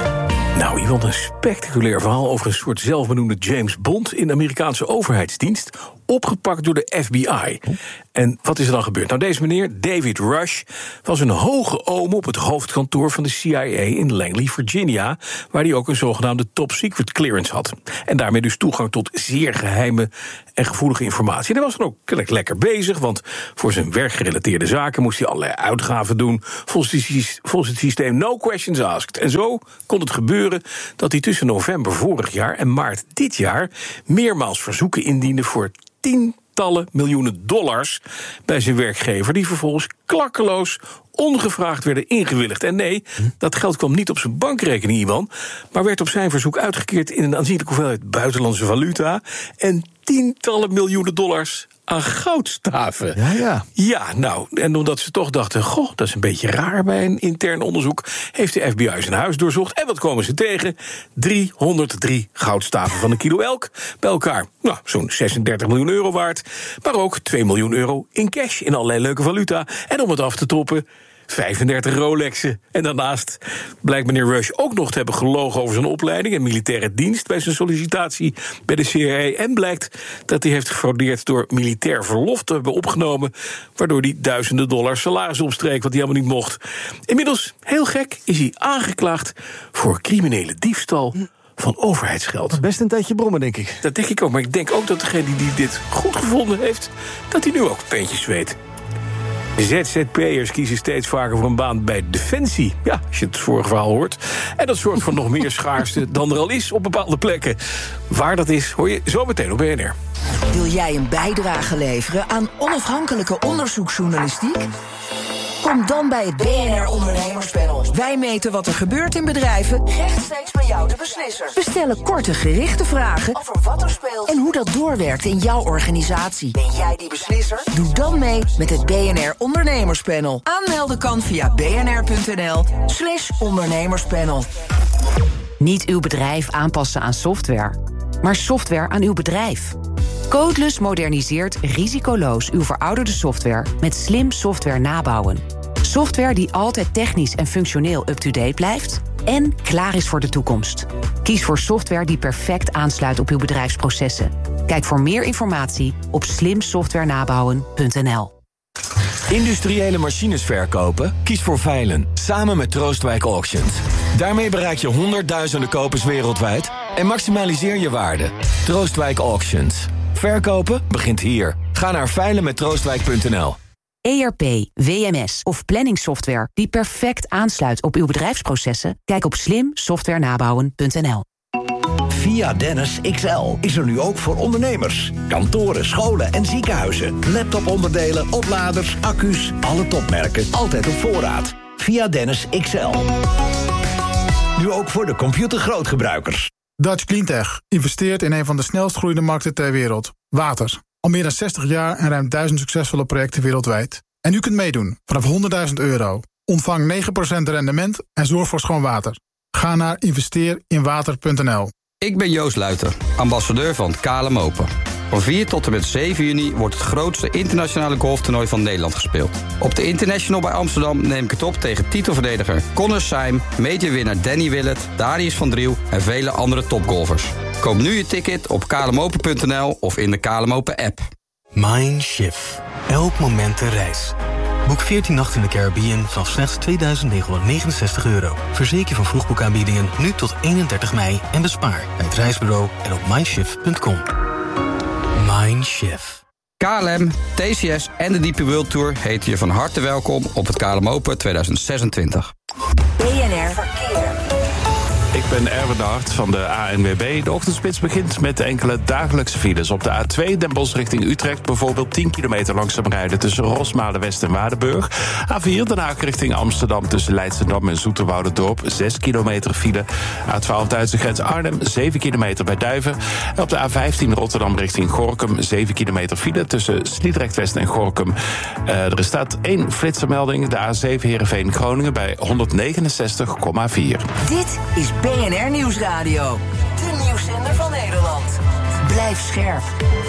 Nou, iemand een spectaculair verhaal over een soort zelfbenoemde James Bond in de Amerikaanse overheidsdienst, opgepakt door de F B I. En wat is er dan gebeurd? Nou, deze meneer, David Rush, was een hoge oom op het hoofdkantoor van de C I A in Langley, Virginia, waar hij ook een zogenaamde top-secret clearance had. En daarmee dus toegang tot zeer geheime en gevoelige informatie. En hij was dan ook lekker bezig, want voor zijn werkgerelateerde zaken moest hij allerlei uitgaven doen, volgens het systeem no questions asked. En zo kon het gebeuren dat hij tussen november vorig jaar en maart dit jaar meermaals verzoeken indiende voor tientallen miljoenen dollars bij zijn werkgever, die vervolgens klakkeloos ongevraagd werden ingewilligd. En nee, dat geld kwam niet op zijn bankrekening, Iwan, maar werd op zijn verzoek uitgekeerd in een aanzienlijke hoeveelheid buitenlandse valuta en tientallen miljoenen dollars aan goudstaven. Ja, ja. Ja, nou, en omdat ze toch dachten, goh, dat is een beetje raar bij een intern onderzoek, heeft de F B I zijn huis doorzocht. En wat komen ze tegen? driehonderddrie goudstaven van een kilo elk. Bij elkaar, nou, zo'n zesendertig miljoen euro waard. Maar ook twee miljoen euro in cash, in allerlei leuke valuta. En om het af te toppen, vijfendertig Rolexen. En daarnaast blijkt meneer Rush ook nog te hebben gelogen over zijn opleiding en militaire dienst bij zijn sollicitatie bij de C I A. En blijkt dat hij heeft gefraudeerd door militair verlof te hebben opgenomen, waardoor hij duizenden dollars salaris opstreek wat hij helemaal niet mocht. Inmiddels, heel gek, is hij aangeklaagd voor criminele diefstal van overheidsgeld. Best een tijdje brommen, denk ik. Dat denk ik ook, maar ik denk ook dat degene die dit goed gevonden heeft, dat hij nu ook peentjes zweet. Z Z P'ers kiezen steeds vaker voor een baan bij Defensie. Ja, als je het vorige verhaal hoort. En dat zorgt voor nog meer schaarste dan er al is op bepaalde plekken. Waar dat is, hoor je zo meteen op B N R. Wil jij een bijdrage leveren aan onafhankelijke onderzoeksjournalistiek? Kom dan bij het B N R Ondernemerspanel. Wij meten wat er gebeurt in bedrijven, rechtstreeks bij jou de beslisser. We stellen korte, gerichte vragen over wat er speelt en hoe dat doorwerkt in jouw organisatie. Ben jij die beslisser? Doe dan mee met het B N R Ondernemerspanel. Aanmelden kan via bnr.nl slash ondernemerspanel. Niet uw bedrijf aanpassen aan software, maar software aan uw bedrijf. Codeless moderniseert risicoloos uw verouderde software met slim software nabouwen. Software die altijd technisch en functioneel up-to-date blijft en klaar is voor de toekomst. Kies voor software die perfect aansluit op uw bedrijfsprocessen. Kijk voor meer informatie op slim software nabouwen punt n l. Industriële machines verkopen? Kies voor Veilen, samen met Troostwijk Auctions. Daarmee bereik je honderdduizenden kopers wereldwijd en maximaliseer je waarde. Troostwijk Auctions. Verkopen begint hier. Ga naar veilen met troostwijk punt n l. E R P, W M S of planningssoftware die perfect aansluit op uw bedrijfsprocessen? Kijk op slim software nabouwen punt n l. Via Dennis X L is er nu ook voor ondernemers. Kantoren, scholen en ziekenhuizen. Laptoponderdelen, opladers, accu's, alle topmerken, altijd op voorraad. Via Dennis X L. Nu ook voor de computergrootgebruikers. Dutch Cleantech investeert in een van de snelst groeiende markten ter wereld. Water. Al meer dan zestig jaar en ruim duizend succesvolle projecten wereldwijd. En u kunt meedoen vanaf honderdduizend euro. Ontvang negen procent rendement en zorg voor schoon water. Ga naar investeer in water punt n l. Ik ben Joost Luiter, ambassadeur van K L M Open. Van vier tot en met zeven juni wordt het grootste internationale golftoernooi van Nederland gespeeld. Op de International bij Amsterdam neem ik het op tegen titelverdediger Connor Syme, majorwinnaar Danny Willett, Darius van Driel en vele andere topgolfers. Koop nu je ticket op k l m open punt n l of in de K L M Open app. Mindshift. Elk moment een reis. Boek veertien nachten in de Caribbean vanaf slechts tweeduizend negenhonderdnegenenzestig euro. Verzeker van vroegboekaanbiedingen nu tot eenendertig mei en bespaar bij het reisbureau en op mindshift punt com. Mindshift. K L M, T C S en de D P World Tour heten je van harte welkom op het K L M Open tweeduizend zesentwintig. B N R Verkeer. Ik ben Erwin de Hart van de A N W B. De ochtendspits begint met enkele dagelijkse files. Op de A twee Den Bosch richting Utrecht bijvoorbeeld tien kilometer langzaam rijden tussen Rosmalen West en Waardenburg. A vier Den Haag richting Amsterdam tussen Leidschendam en Zoeterwouderdorp zes kilometer file. A twaalf Duitse grens Arnhem zeven kilometer bij Duiven. En op de A vijftien Rotterdam richting Gorinchem zeven kilometer file tussen Sliedrecht West en Gorinchem. Uh, er staat één flitsermelding. De A zeven Heerenveen Groningen bij honderdnegenenzestig komma vier. Dit is B N R Nieuwsradio. De nieuwszender van Nederland. Blijf scherp.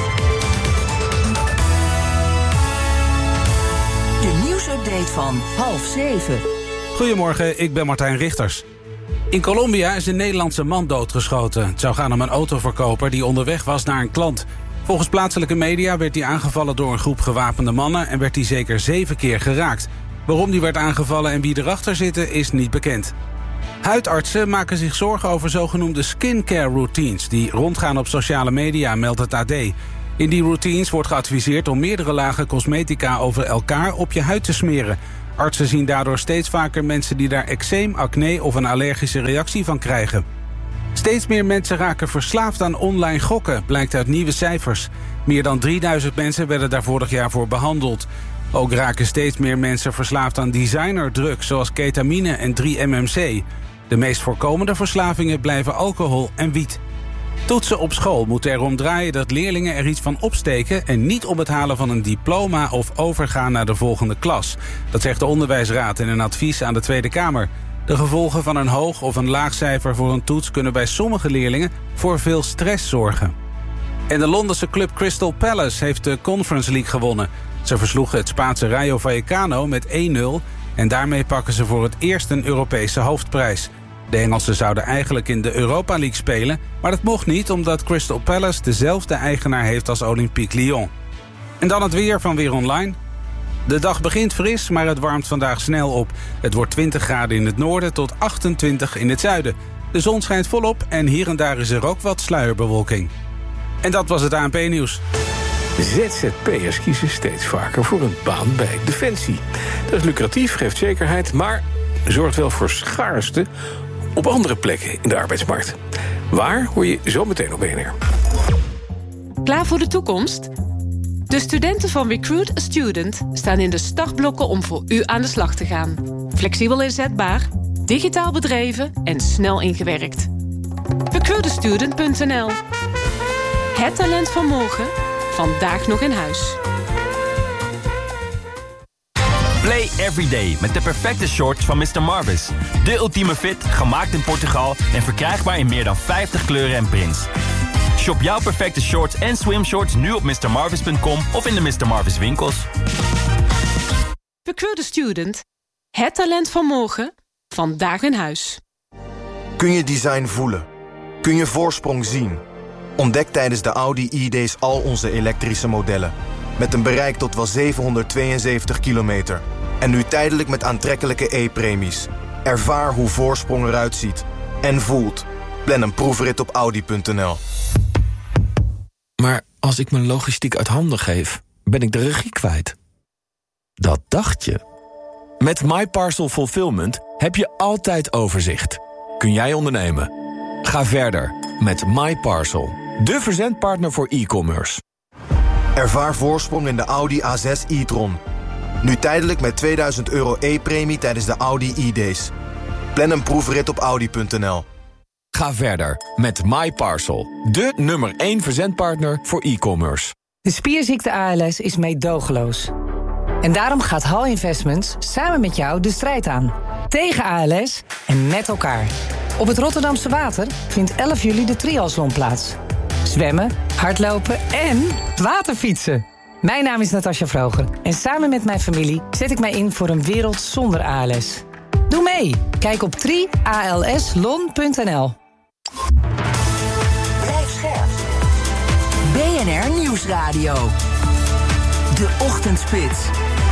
De nieuwsupdate van half zeven. Goedemorgen, ik ben Martijn Richters. In Colombia is een Nederlandse man doodgeschoten. Het zou gaan om een autoverkoper die onderweg was naar een klant. Volgens plaatselijke media werd hij aangevallen door een groep gewapende mannen en werd hij zeker zeven keer geraakt. Waarom die werd aangevallen en wie erachter zitten is niet bekend. Huidartsen maken zich zorgen over zogenoemde skincare routines die rondgaan op sociale media, meldt het A D. In die routines wordt geadviseerd om meerdere lagen cosmetica over elkaar op je huid te smeren. Artsen zien daardoor steeds vaker mensen die daar eczeem, acne of een allergische reactie van krijgen. Steeds meer mensen raken verslaafd aan online gokken, blijkt uit nieuwe cijfers. Meer dan drieduizend mensen werden daar vorig jaar voor behandeld. Ook raken steeds meer mensen verslaafd aan designerdrugs zoals ketamine en drie M M C. De meest voorkomende verslavingen blijven alcohol en wiet. Toetsen op school moeten erom draaien dat leerlingen er iets van opsteken en niet om het halen van een diploma of overgaan naar de volgende klas. Dat zegt de Onderwijsraad in een advies aan de Tweede Kamer. De gevolgen van een hoog of een laag cijfer voor een toets kunnen bij sommige leerlingen voor veel stress zorgen. En de Londense club Crystal Palace heeft de Conference League gewonnen. Ze versloegen het Spaanse Rayo Vallecano met één nul en daarmee pakken ze voor het eerst een Europese hoofdprijs. De Engelsen zouden eigenlijk in de Europa League spelen, maar dat mocht niet omdat Crystal Palace dezelfde eigenaar heeft als Olympique Lyon. En dan het weer van Weer Online. De dag begint fris, maar het warmt vandaag snel op. Het wordt twintig graden in het noorden tot achtentwintig in het zuiden. De zon schijnt volop en hier en daar is er ook wat sluierbewolking. En dat was het A N P-nieuws. Z Z P'ers kiezen steeds vaker voor een baan bij Defensie. Dat is lucratief, geeft zekerheid, maar zorgt wel voor schaarste op andere plekken in de arbeidsmarkt. Waar, hoor je zo meteen op B N R. Klaar voor de toekomst? De studenten van Recruit a Student staan in de startblokken om voor u aan de slag te gaan. Flexibel inzetbaar, digitaal bedreven en snel ingewerkt. recruit a student punt n l. Het talent van morgen, vandaag nog in huis. Play everyday met de perfecte shorts van mister Marvis. De ultieme fit, gemaakt in Portugal en verkrijgbaar in meer dan vijftig kleuren en prints. Shop jouw perfecte shorts en swimshorts nu op mister marvis punt com of in de mister Marvis winkels. Recruit a Student. Het talent van morgen, vandaag in huis. Kun je design voelen? Kun je voorsprong zien? Ontdek tijdens de Audi E-Days al onze elektrische modellen. Met een bereik tot wel zevenhonderdtweeënzeventig kilometer. En nu tijdelijk met aantrekkelijke E-premies. Ervaar hoe voorsprong eruit ziet. En voelt. Plan een proefrit op audi punt n l. Maar als ik mijn logistiek uit handen geef, ben ik de regie kwijt. Dat dacht je. Met MyParcel Fulfillment heb je altijd overzicht. Kun jij ondernemen? Ga verder met MyParcel, de verzendpartner voor e-commerce. Ervaar voorsprong in de Audi A zes e-tron. Nu tijdelijk met tweeduizend euro E-premie tijdens de Audi E-Days. Plan een proefrit op audi punt n l. Ga verder met MyParcel, de nummer één verzendpartner voor e-commerce. De spierziekte A L S is meedogenloos. En daarom gaat Hall Investments samen met jou de strijd aan. Tegen A L S en met elkaar. Op het Rotterdamse Water vindt elf juli de triathlon plaats. Zwemmen, hardlopen en waterfietsen. Mijn naam is Natasja Vroger en samen met mijn familie zet ik mij in voor een wereld zonder A L S. Doe mee! Kijk op tri a l s lon punt n l. Blijf scherp. B N R Nieuwsradio. De Ochtendspits.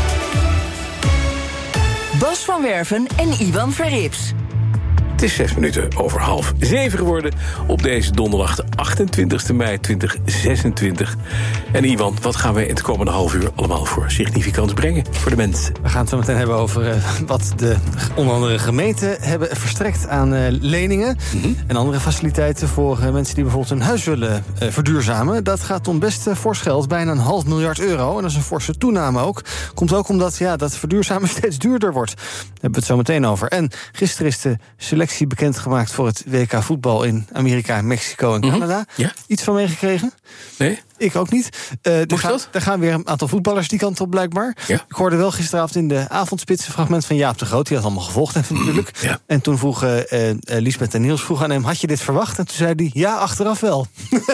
Bas van Werven en Iwan Verrips. Het is zes minuten over half zeven geworden op deze donderdag de achtentwintigste mei tweeduizend zesentwintig. En Iwan, wat gaan wij in het komende half uur allemaal voor significants brengen voor de mensen? We gaan het zo meteen hebben over uh, wat de onder andere gemeenten hebben verstrekt aan uh, leningen. Mm-hmm. En andere faciliteiten voor uh, mensen die bijvoorbeeld hun huis willen uh, verduurzamen. Dat gaat om best uh, fors geld, bijna een half miljard euro. En dat is een forse toename ook. Komt ook omdat ja, dat verduurzamen steeds duurder wordt. Daar hebben we het zo meteen over. En gisteren is de selectie bekendgemaakt voor het W K voetbal in Amerika, Mexico en Canada. Mm-hmm. Ja? Iets van meegekregen? Nee. Ik ook niet. Uh, er, gaan, er gaan weer een aantal voetballers die kant op blijkbaar. Ja. Ik hoorde wel gisteravond in de avondspits een fragment van Jaap de Groot. Die had allemaal gevolgd heeft natuurlijk. Ja. En toen vroegen uh, uh, Liesbeth en Niels vroegen aan hem, had je dit verwacht? En toen zei hij, ja, achteraf wel.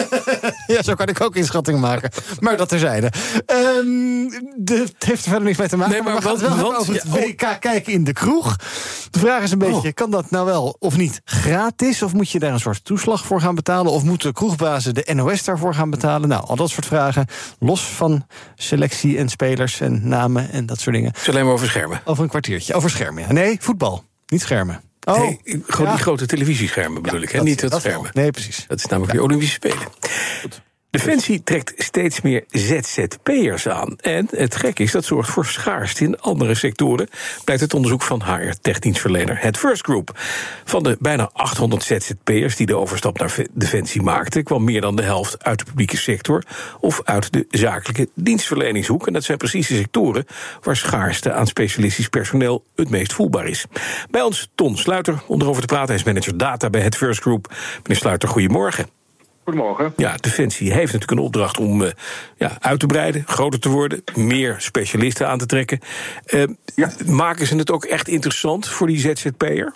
Ja, zo kan ik ook inschattingen maken. Maar dat terzijde. Um, de, het heeft er verder niks mee te maken. Nee, maar, maar we gaan het wel wat, over het ja, oh. W K kijken in de kroeg. De vraag is een beetje, oh. kan dat nou wel of niet gratis? Of moet je daar een soort toeslag voor gaan betalen? Of moeten kroegbazen de N O S daarvoor gaan betalen? Nou, al dat soort vragen, los van selectie en spelers en namen en dat soort dingen. Het is alleen maar over schermen. Over een kwartiertje. Over schermen, ja. Nee, voetbal, niet schermen. Oh, nee, gewoon ja. die grote televisieschermen bedoel ja, ik, hè? Dat, niet dat, dat schermen. Wel. Nee, precies. Dat is namelijk ja. de Olympische Spelen. Goed. Defensie trekt steeds meer Z Z P'ers aan. En het gek is, dat zorgt voor schaarste in andere sectoren, blijkt het onderzoek van H R techdienstverlener Het First Group. Van de bijna achthonderd Z Z P'ers die de overstap naar Defensie maakten, kwam meer dan de helft uit de publieke sector of uit de zakelijke dienstverleningshoek. En dat zijn precies de sectoren waar schaarste aan specialistisch personeel het meest voelbaar is. Bij ons Ton Sluiter, om erover te praten. Hij is manager data bij Het First Group. Meneer Sluiter, goedemorgen. Goedemorgen. Ja, Defensie heeft natuurlijk een opdracht om uh, ja, uit te breiden, groter te worden, meer specialisten aan te trekken. Uh, ja. Maken ze het ook echt interessant voor die Z Z P'er?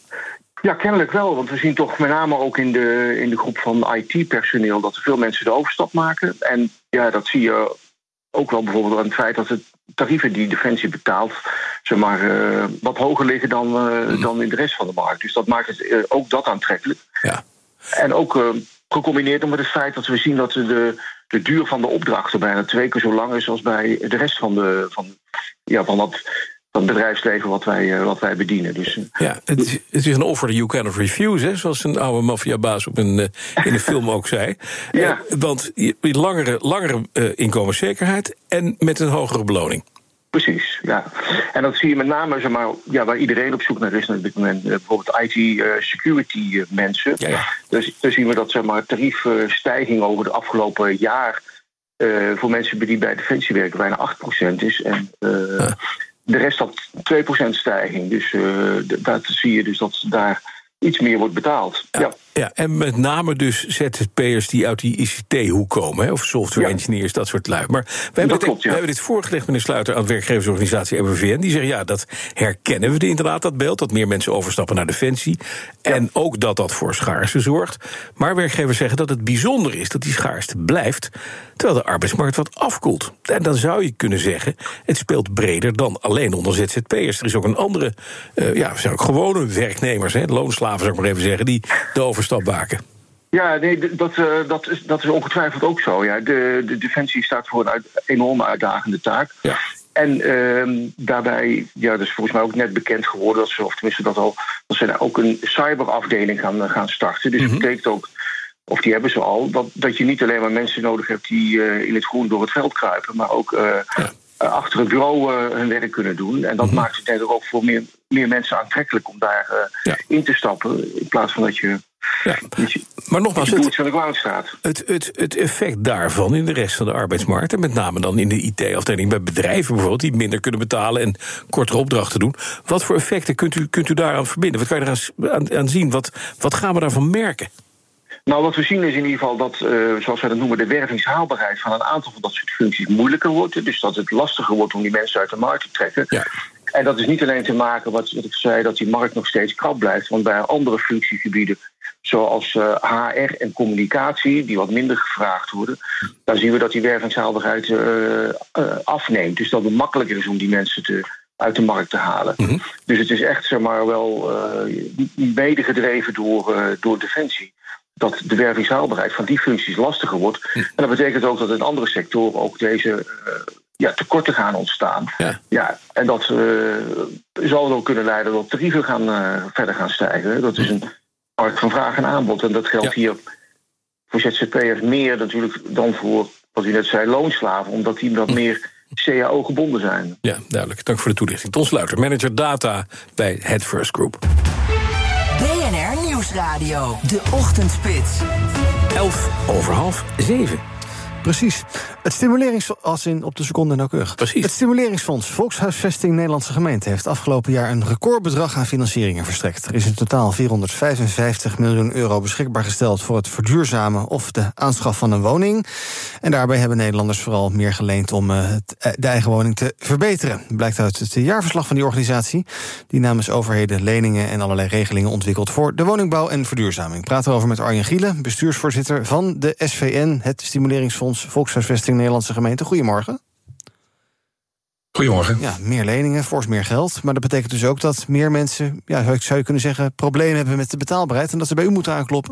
Ja, kennelijk wel, want we zien toch met name ook in de, in de groep van I T-personeel dat er veel mensen de overstap maken. En ja, dat zie je ook wel bijvoorbeeld aan het feit dat de tarieven die Defensie betaalt, zeg maar, uh, wat hoger liggen dan, uh, mm. dan in de rest van de markt. Dus dat maakt het uh, ook dat aantrekkelijk. Ja. En ook Uh, gecombineerd met het feit dat we zien dat de, de duur van de opdrachten bijna twee keer zo lang is als bij de rest van, de, van, ja, van, dat, van het bedrijfsleven wat wij, wat wij bedienen. Dus, ja, het is, het is een offer you cannot refuse, hè, zoals een oude maffiabaas op een, in een film ook zei. Ja. Uh, want langere, langere uh, inkomenszekerheid en met een hogere beloning. Precies, ja. En dat zie je met name, zeg maar, ja, waar iedereen op zoek naar is op dit moment. Bijvoorbeeld I T-security uh, uh, mensen. Ja, ja. Dus dan zien we dat, zeg maar, tariefstijging over de afgelopen jaar Uh, voor mensen die bij Defensie werken bijna acht procent is. En uh, ja. de rest had twee procent stijging. Dus uh, d- daar zie je dus dat daar iets meer wordt betaald. Ja. Ja. Ja, en met name dus Z Z P'ers die uit die I C T-hoek komen, hè, of software ja. engineers, dat soort lui. Maar we hebben, dit, klopt, ja. we hebben dit voorgelegd, meneer Sluiter, aan de werkgeversorganisatie M V V N. Die zeggen, ja, dat herkennen we inderdaad, dat beeld, dat meer mensen overstappen naar Defensie. Ja. En ook dat dat voor schaarste zorgt. Maar werkgevers zeggen dat het bijzonder is dat die schaarste blijft, terwijl de arbeidsmarkt wat afkoelt. En dan zou je kunnen zeggen, het speelt breder dan alleen onder Z Z P'ers. Er is ook een andere, uh, ja, zijn ook gewone werknemers, hè, loonslaven zou ik maar even zeggen, die de overstap maken. Ja, nee, dat, uh, dat, is, dat is ongetwijfeld ook zo. Ja. De, de Defensie staat voor een uit, enorme uitdagende taak. Ja. En uh, daarbij, ja, dat is volgens mij ook net bekend geworden, dat ze, of tenminste dat al, dat ze daar ook een cyberafdeling gaan, gaan starten. Dus mm-hmm. dat betekent ook, of die hebben ze al, dat, dat je niet alleen maar mensen nodig hebt die uh, in het groen door het veld kruipen, maar ook uh, ja. uh, achter het bureau uh, hun werk kunnen doen. En dat mm-hmm. maakt het natuurlijk ook voor meer, meer mensen aantrekkelijk om daar uh, ja. in te stappen, in plaats van dat je... Ja. Maar nogmaals, het, het, het, het effect daarvan in de rest van de arbeidsmarkt, en met name dan in de I T-afdeling bij bedrijven bijvoorbeeld, die minder kunnen betalen en kortere opdrachten doen. Wat voor effecten kunt u, kunt u daaraan verbinden? Wat kan je eraan aan, aan zien? Wat, wat gaan we daarvan merken? Nou, wat we zien is in ieder geval dat, uh, zoals wij dat noemen, de wervingshaalbaarheid van een aantal van dat soort functies moeilijker wordt. Dus dat het lastiger wordt om die mensen uit de markt te trekken. Ja. En dat is niet alleen te maken, wat, wat ik zei, dat die markt nog steeds krap blijft. Want bij andere functiegebieden, zoals uh, H R en communicatie, die wat minder gevraagd worden, dan zien we dat die wervingshaalbaarheid uh, uh, afneemt. Dus dat het makkelijker is om die mensen te, uit de markt te halen. Mm-hmm. Dus het is echt, zeg maar, wel uh, medegedreven door, uh, door Defensie, dat de wervingshaalbaarheid van die functies lastiger wordt. Mm. En dat betekent ook dat in andere sectoren ook deze uh, ja, tekorten gaan ontstaan. Ja. Ja, en dat uh, zal ook kunnen leiden dat tarieven gaan, uh, verder gaan stijgen. Dat is een markt van vraag en aanbod. En dat geldt ja. hier voor Z Z P'ers meer natuurlijk dan voor, wat u net zei, loonslaven, omdat die wat meer C A O gebonden zijn. Ja, duidelijk. Dank voor de toelichting. Ton Sluiter, manager data bij Head First Group. B N R Nieuwsradio, de ochtendspits. Elf over half zeven. Precies. Het stimuleringsfonds, als in op de seconde nauwkeurig. Precies. Het stimuleringsfonds Volkshuisvesting Nederlandse Gemeente heeft afgelopen jaar een recordbedrag aan financieringen verstrekt. Er is in totaal vierhonderdvijfenvijftig miljoen euro beschikbaar gesteld voor het verduurzamen of de aanschaf van een woning. En daarbij hebben Nederlanders vooral meer geleend om uh, de eigen woning te verbeteren. Blijkt uit het jaarverslag van die organisatie, die namens overheden leningen en allerlei regelingen ontwikkelt voor de woningbouw en verduurzaming. Praten we over met Arjen Gielen, bestuursvoorzitter van de S V N, het stimuleringsfonds Volkshuisvesting Nederlandse Gemeente. Goedemorgen. Goedemorgen. Ja, meer leningen, fors meer geld. Maar dat betekent dus ook dat meer mensen, ja, zou je kunnen zeggen, problemen hebben met de betaalbaarheid en dat ze bij u moeten aankloppen?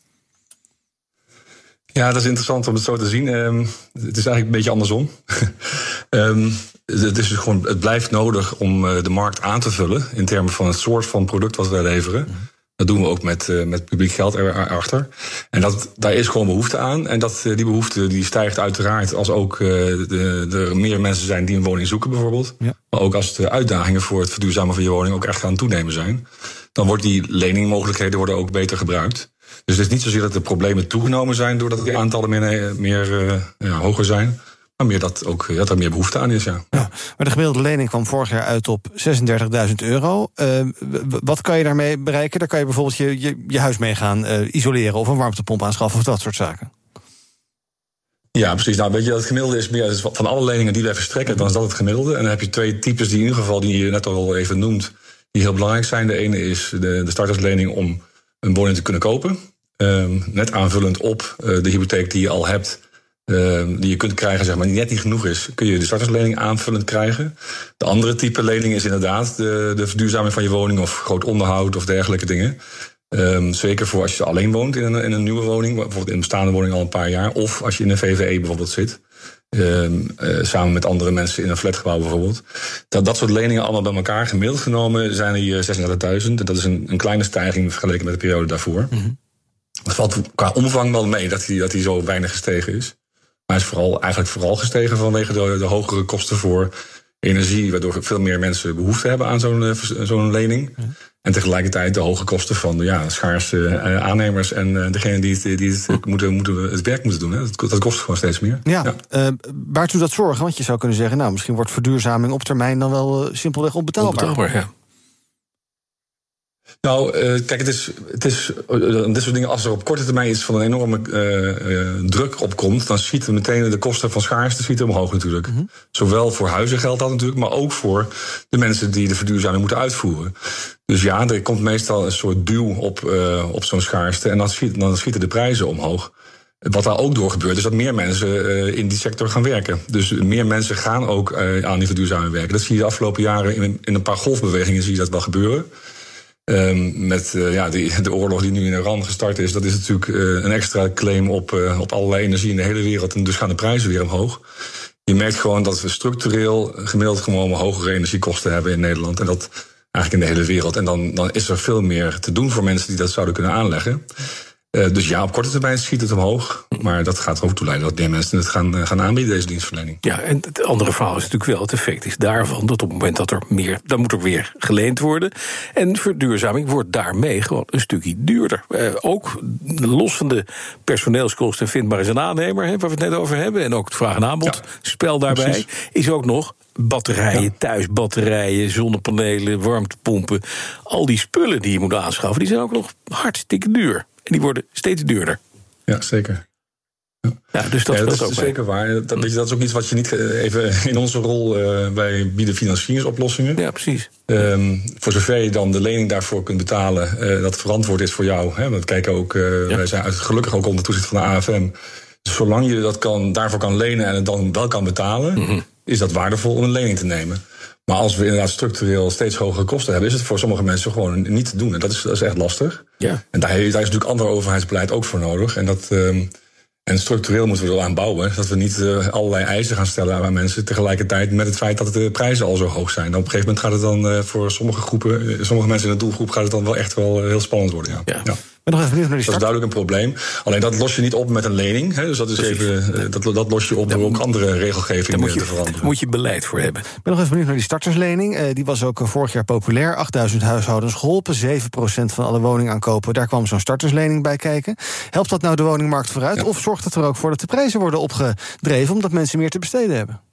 Ja, dat is interessant om het zo te zien. Um, het is eigenlijk een beetje andersom. um, het, is dus gewoon, het blijft nodig om uh, de markt aan te vullen in termen van het soort van product wat wij leveren. Mm. Dat doen we ook met, uh, met publiek geld erachter. En dat, daar is gewoon behoefte aan. En dat, uh, die behoefte die stijgt uiteraard als ook uh, er meer mensen zijn die een woning zoeken bijvoorbeeld. Ja. Maar ook als de uitdagingen voor het verduurzamen van je woning ook echt gaan toenemen zijn. Dan wordt die leningmogelijkheden worden ook beter gebruikt. Dus het is niet zozeer dat de problemen toegenomen zijn doordat de aantallen meer, meer uh, ja, hoger zijn. Maar meer dat, ook, dat er meer behoefte aan is, ja. ja. Maar de gemiddelde lening kwam vorig jaar uit op zesendertigduizend euro. Uh, wat kan je daarmee bereiken? Daar kan je bijvoorbeeld je, je, je huis mee gaan uh, isoleren of een warmtepomp aanschaffen of dat soort zaken. Ja, precies. Nou, weet je, het gemiddelde is meer van alle leningen die wij verstrekken, dan is dat het gemiddelde. En dan heb je twee types die in ieder geval, die je net al even noemt, die heel belangrijk zijn. De ene is de, de starterslening om een woning te kunnen kopen. Um, net aanvullend op uh, de hypotheek die je al hebt, Uh, die je kunt krijgen, zeg maar, die net niet genoeg is, kun je de starterslening aanvullend krijgen. De andere type lening is inderdaad de, de verduurzaming van je woning of groot onderhoud of dergelijke dingen. Um, zeker voor als je alleen woont in een, in een nieuwe woning, bijvoorbeeld in een bestaande woning al een paar jaar, of als je in een V V E bijvoorbeeld zit, um, uh, samen met andere mensen in een flatgebouw bijvoorbeeld. Dat, dat soort leningen allemaal bij elkaar gemiddeld genomen zijn er zesendertigduizend. En dat is een, een kleine stijging vergeleken met de periode daarvoor. Mm-hmm. Dat valt qua omvang wel mee dat die, dat die zo weinig gestegen is. Maar is vooral, eigenlijk vooral gestegen vanwege de, de hogere kosten voor energie, waardoor veel meer mensen behoefte hebben aan zo'n, zo'n lening. Ja. En tegelijkertijd de hoge kosten van ja, schaarse uh, aannemers en uh, degene die, het, die het, moeten, moeten, het werk moeten doen. Hè. Dat, dat kost gewoon steeds meer. Ja, ja. Uh, baart u dat zorgen? Want je zou kunnen zeggen, nou, misschien wordt verduurzaming op termijn dan wel uh, simpelweg onbetaalbaar. Onbetaalbaar, ja. Nou, uh, kijk, het is, het is uh, dit soort dingen, als er op korte termijn iets van een enorme uh, uh, druk op komt, dan ziet het meteen de kosten van schaarste ziet omhoog natuurlijk. Mm-hmm. Zowel voor huizen geldt dat natuurlijk, maar ook voor de mensen die de verduurzaming moeten uitvoeren. Dus ja, er komt meestal een soort duw op, uh, op zo'n schaarste en dan, schiet, dan schieten de prijzen omhoog. Wat daar ook door gebeurt, is dat meer mensen uh, in die sector gaan werken. Dus meer mensen gaan ook uh, aan die verduurzaming werken. Dat zie je de afgelopen jaren in, in een paar golfbewegingen zie je dat wel gebeuren. Um, met uh, ja, die, de oorlog die nu in Iran gestart is, dat is natuurlijk uh, een extra claim op, uh, op allerlei energie in de hele wereld. En dus gaan de prijzen weer omhoog. Je merkt gewoon dat we structureel gemiddeld gewoon hogere energiekosten hebben in Nederland. En dat eigenlijk in de hele wereld. En dan, dan is er veel meer te doen voor mensen die dat zouden kunnen aanleggen. Uh, dus ja, op korte termijn schiet het omhoog. Maar dat gaat er ook toe leiden dat meer mensen het gaan, uh, gaan aanbieden, deze dienstverlening. Ja, en het andere verhaal is natuurlijk wel, het effect is daarvan dat op het moment dat er meer, dan moet er weer geleend worden. En verduurzaming wordt daarmee gewoon een stukje duurder. Uh, ook lossende personeelskosten, vind maar eens een aannemer, hè, waar we het net over hebben. En ook het vraag en aanbod ja, spel daarbij precies. Is ook nog batterijen, ja. thuisbatterijen, zonnepanelen, warmtepompen. Al die spullen die je moet aanschaffen, die zijn ook nog hartstikke duur. En die worden steeds duurder. Ja, zeker. Ja, ja dus dat, ja, dat is ook zeker waar. Dat, weet je, dat is ook iets wat je niet even in onze rol... Uh, wij bieden financieringsoplossingen. Ja, precies. Um, voor zover je dan de lening daarvoor kunt betalen... Uh, dat verantwoord is voor jou. Hè, want kijken ook, uh, ja. wij zijn uit, gelukkig ook onder toezicht van de A F M. Dus zolang je dat kan, daarvoor kan lenen en het dan wel kan betalen... Mm-hmm. is dat waardevol om een lening te nemen. Maar als we inderdaad structureel steeds hogere kosten hebben... is het voor sommige mensen gewoon niet te doen. En dat is, dat is echt lastig. Ja. En daar, daar is natuurlijk ander overheidsbeleid ook voor nodig. En, dat, um, en structureel moeten we er aan bouwen. Dat we niet uh, allerlei eisen gaan stellen aan mensen... tegelijkertijd met het feit dat de prijzen al zo hoog zijn. Dan op een gegeven moment gaat het dan uh, voor sommige groepen... Uh, sommige mensen in de doelgroep gaat het dan wel echt wel uh, heel spannend worden. Ja. Ja. Ja. Ben nog even benieuwd naar die start. Dat is duidelijk een probleem. Alleen dat los je niet op met een lening. Hè, dus dat, is even, uh, dat, dat los je op door ook andere regelgeving moet je, te veranderen. Daar moet je beleid voor hebben. Ik ben nog even benieuwd naar die starterslening. Uh, die was ook uh, vorig jaar populair. achtduizend huishoudens geholpen. zeven procent van alle woningaankopen. Daar kwam zo'n starterslening bij kijken. Helpt dat nou de woningmarkt vooruit? Ja. Of zorgt het er ook voor dat de prijzen worden opgedreven... omdat mensen meer te besteden hebben?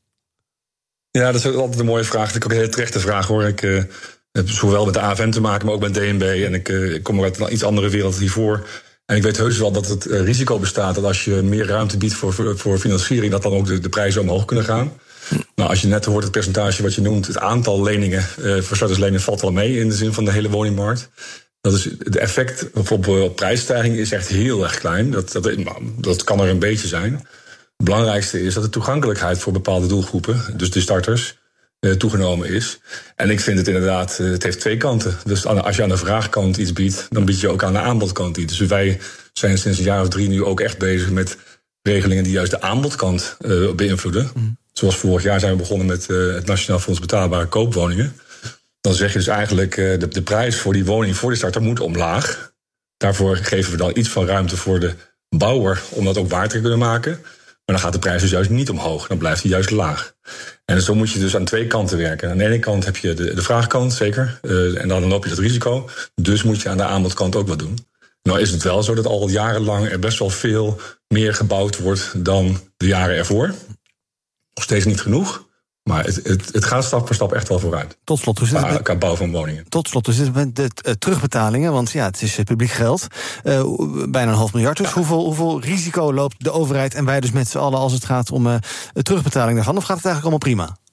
Ja, dat is altijd een mooie vraag. Dat is ook een hele terechte vraag, hoor. Ik... Uh, Het heeft zowel met de A F M te maken, maar ook met D N B. En ik, uh, ik kom uit een iets andere wereld hiervoor. En ik weet heus wel dat het uh, risico bestaat... dat als je meer ruimte biedt voor, voor, voor financiering... dat dan ook de, de prijzen omhoog kunnen gaan. Hm. Nou, als je net hoort het percentage wat je noemt... het aantal leningen uh, voor startersleningen valt wel mee... in de zin van de hele woningmarkt. Dat is, het effect op, op, op prijsstijging is echt heel erg klein. Dat, dat, dat kan er een beetje zijn. Het belangrijkste is dat de toegankelijkheid voor bepaalde doelgroepen... dus de starters... toegenomen is. En ik vind het inderdaad, het heeft twee kanten. Dus als je aan de vraagkant iets biedt... dan bied je ook aan de aanbodkant iets. Dus wij zijn sinds een jaar of drie nu ook echt bezig met regelingen... die juist de aanbodkant uh, beïnvloeden. Mm. Zoals vorig jaar zijn we begonnen met uh, het Nationaal Fonds Betaalbare Koopwoningen. Dan zeg je dus eigenlijk, uh, de, de prijs voor die woning voor de starter moet omlaag. Daarvoor geven we dan iets van ruimte voor de bouwer... om dat ook waar te kunnen maken... Maar dan gaat de prijs dus juist niet omhoog. Dan blijft hij juist laag. En zo moet je dus aan twee kanten werken. Aan de ene kant heb je de, de vraagkant, zeker. Uh, en dan loop je dat risico. Dus moet je aan de aanbodkant ook wat doen. Nou is het wel zo dat al jarenlang er best wel veel meer gebouwd wordt... dan de jaren ervoor. Nog steeds niet genoeg. Maar het, het, het gaat stap voor stap echt wel vooruit. Tot slot, hoe zit het met, qua bouw van woningen. Tot slot, dus met de uh, terugbetalingen, want ja, het is uh, publiek geld. Uh, bijna een half miljard. Dus ja. hoeveel, hoeveel risico loopt de overheid en wij dus met z'n allen... als het gaat om uh, de terugbetaling daarvan? Of gaat het eigenlijk allemaal prima?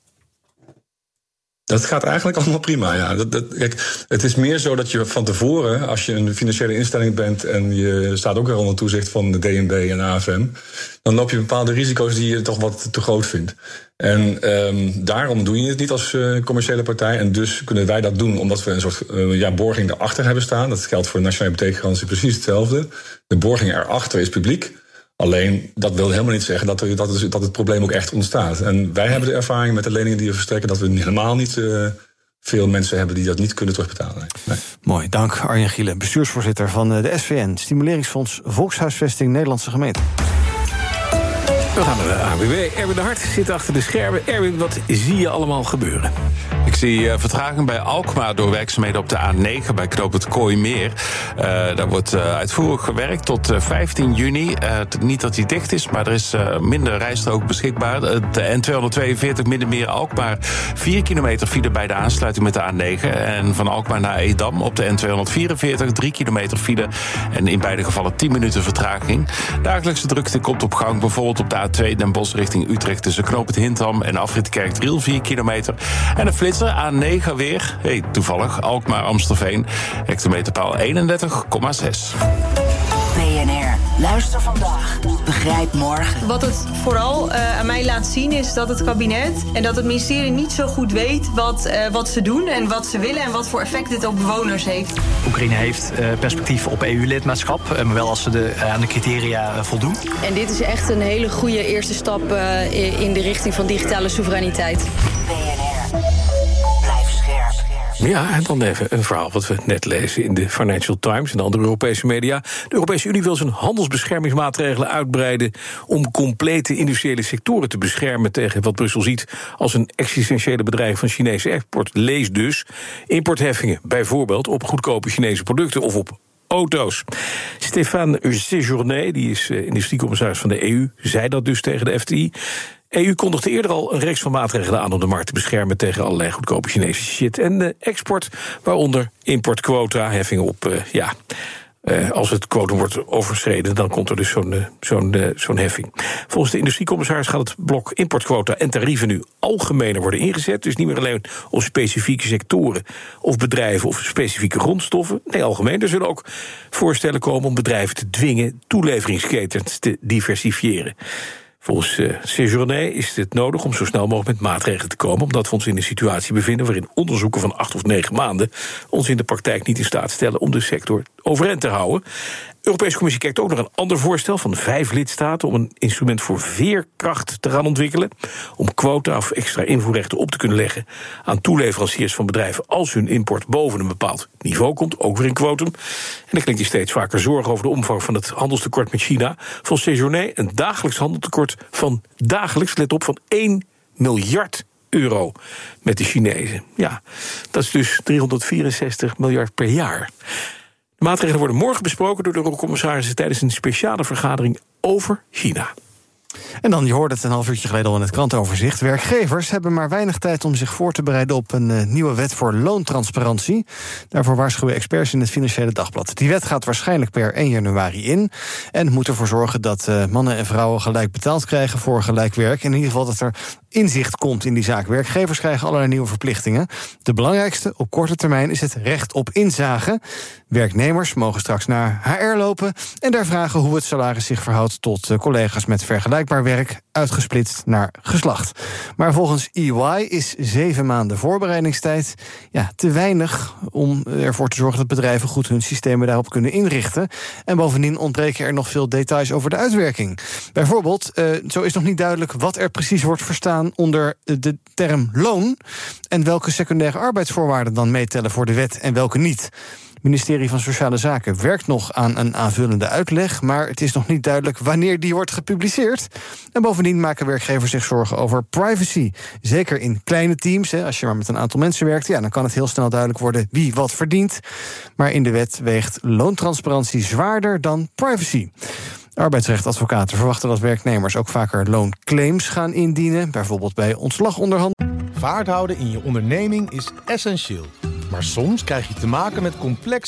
Dat gaat eigenlijk allemaal prima, ja. Dat, dat, kijk, het is meer zo dat je van tevoren, als je een financiële instelling bent... en je staat ook weer onder toezicht van de D N B en de A F M... dan loop je bepaalde risico's die je toch wat te groot vindt. En um, daarom doe je het niet als uh, commerciële partij. En dus kunnen wij dat doen omdat we een soort uh, ja, borging erachter hebben staan. Dat geldt voor de Nationale Hypotheekgarantie precies hetzelfde. De borging erachter is publiek. Alleen, dat wil helemaal niet zeggen dat, er, dat, het, dat het probleem ook echt ontstaat. En wij hebben de ervaring met de leningen die we verstrekken... dat we helemaal niet uh, veel mensen hebben die dat niet kunnen terugbetalen. Nee. Mooi, dank Arjen Gielen, bestuursvoorzitter van de S V N... Stimuleringsfonds Volkshuisvesting Nederlandse Gemeente. We gaan naar de A N W B. Erwin de Hart zit achter de schermen. Erwin, wat zie je allemaal gebeuren? Ik zie uh, vertraging bij Alkmaar door werkzaamheden op de A negen... bij knooppunt Kooimeer. Uh, daar wordt uh, uitvoerig gewerkt tot uh, vijftien juni. Uh, t- niet dat die dicht is, maar er is uh, minder rijstrook beschikbaar. Uh, de N tweehonderdtweeënveertig Middenmeer-Alkmaar. vier kilometer file bij de aansluiting met de A negen. En van Alkmaar naar Edam op de N tweehonderdvierenveertig. drie kilometer file. En in beide gevallen tien minuten vertraging. Dagelijkse drukte komt op gang. Bijvoorbeeld op de A twee Den Bosch richting Utrecht. Tussen knooppunt Hintham en afrit Kerkdriel. vier kilometer. En een flitser, A negen weer. Hey, toevallig, Alkmaar-Amstelveen. Hectometerpaal eenendertig komma zes. B N R, luister vandaag, begrijp morgen. Wat het vooral uh, aan mij laat zien is dat het kabinet en dat het ministerie niet zo goed weet wat, uh, wat ze doen en wat ze willen en wat voor effect dit op bewoners heeft. Oekraïne heeft uh, perspectief op E U-lidmaatschap, uh, maar wel als ze de, uh, aan de criteria uh, voldoen. En dit is echt een hele goede eerste stap uh, in de richting van digitale soevereiniteit. B N R, blijf scherp. Ja, en dan even een verhaal wat we net lezen in de Financial Times en de andere Europese media. De Europese Unie wil zijn handelsbeschermingsmaatregelen uitbreiden om complete industriële sectoren te beschermen tegen wat Brussel ziet als een existentiële bedreiging van Chinese export. Lees dus importheffingen, bijvoorbeeld op goedkope Chinese producten of op auto's. Stéphane Séjourné, die is industriecommissaris van de E U, zei dat dus tegen de F T I. E U kondigde eerder al een reeks van maatregelen aan om de markt te beschermen tegen allerlei goedkope Chinese shit. En de export, waaronder importquota, heffingen op, uh, ja, uh, als het quotum wordt overschreden, dan komt er dus zo'n, uh, zo'n, uh, zo'n heffing. Volgens de industriecommissaris gaat het blok importquota en tarieven nu algemener worden ingezet. Dus niet meer alleen op specifieke sectoren of bedrijven of specifieke grondstoffen. Nee, algemeen. Er zullen ook voorstellen komen om bedrijven te dwingen toeleveringsketens te diversifiëren. Volgens uh, Séjourné is het nodig om zo snel mogelijk met maatregelen te komen, omdat we ons in een situatie bevinden waarin onderzoeken van acht of negen maanden ons in de praktijk niet in staat stellen om de sector overeind te houden. De Europese Commissie kijkt ook naar een ander voorstel van vijf lidstaten om een instrument voor veerkracht te gaan ontwikkelen, om quota of extra invoerrechten op te kunnen leggen aan toeleveranciers van bedrijven als hun import boven een bepaald niveau komt, ook weer een quotum. En dan klinkt er steeds vaker zorgen over de omvang van het handelstekort met China. Volgens Séjourné een dagelijks handeltekort van dagelijks, let op, van één miljard euro met de Chinezen. Ja, dat is dus driehonderdvierenzestig miljard per jaar. De maatregelen worden morgen besproken door de Eurocommissarissen tijdens een speciale vergadering over China. En dan, je hoorde het een half uurtje geleden al in het krantenoverzicht. Werkgevers hebben maar weinig tijd om zich voor te bereiden op een uh, nieuwe wet voor loontransparantie. Daarvoor waarschuwen experts in het Financiële Dagblad. Die wet gaat waarschijnlijk per één januari in. En moet ervoor zorgen dat uh, mannen en vrouwen gelijk betaald krijgen voor gelijk werk. In ieder geval dat er inzicht komt in die zaak. Werkgevers krijgen allerlei nieuwe verplichtingen. De belangrijkste op korte termijn is het recht op inzage. Werknemers mogen straks naar H R lopen en daar vragen hoe het salaris zich verhoudt tot uh, collega's met vergelijkbaar werk, uitgesplitst naar geslacht. Maar volgens E Y is zeven maanden voorbereidingstijd ja, te weinig om ervoor te zorgen dat bedrijven goed hun systemen daarop kunnen inrichten. En bovendien ontbreken er nog veel details over de uitwerking. Bijvoorbeeld, uh, zo is nog niet duidelijk wat er precies wordt verstaan onder de term loon en welke secundaire arbeidsvoorwaarden dan meetellen voor de wet en welke niet. Het ministerie van Sociale Zaken werkt nog aan een aanvullende uitleg, maar het is nog niet duidelijk wanneer die wordt gepubliceerd. En bovendien maken werkgevers zich zorgen over privacy. Zeker in kleine teams, hè, als je maar met een aantal mensen werkt, ja, dan kan het heel snel duidelijk worden wie wat verdient. Maar in de wet weegt loontransparantie zwaarder dan privacy. Arbeidsrechtadvocaten verwachten dat werknemers ook vaker loonclaims gaan indienen, bijvoorbeeld bij ontslagonderhandelingen. Vaart houden in je onderneming is essentieel. Maar soms krijg je te maken met complexe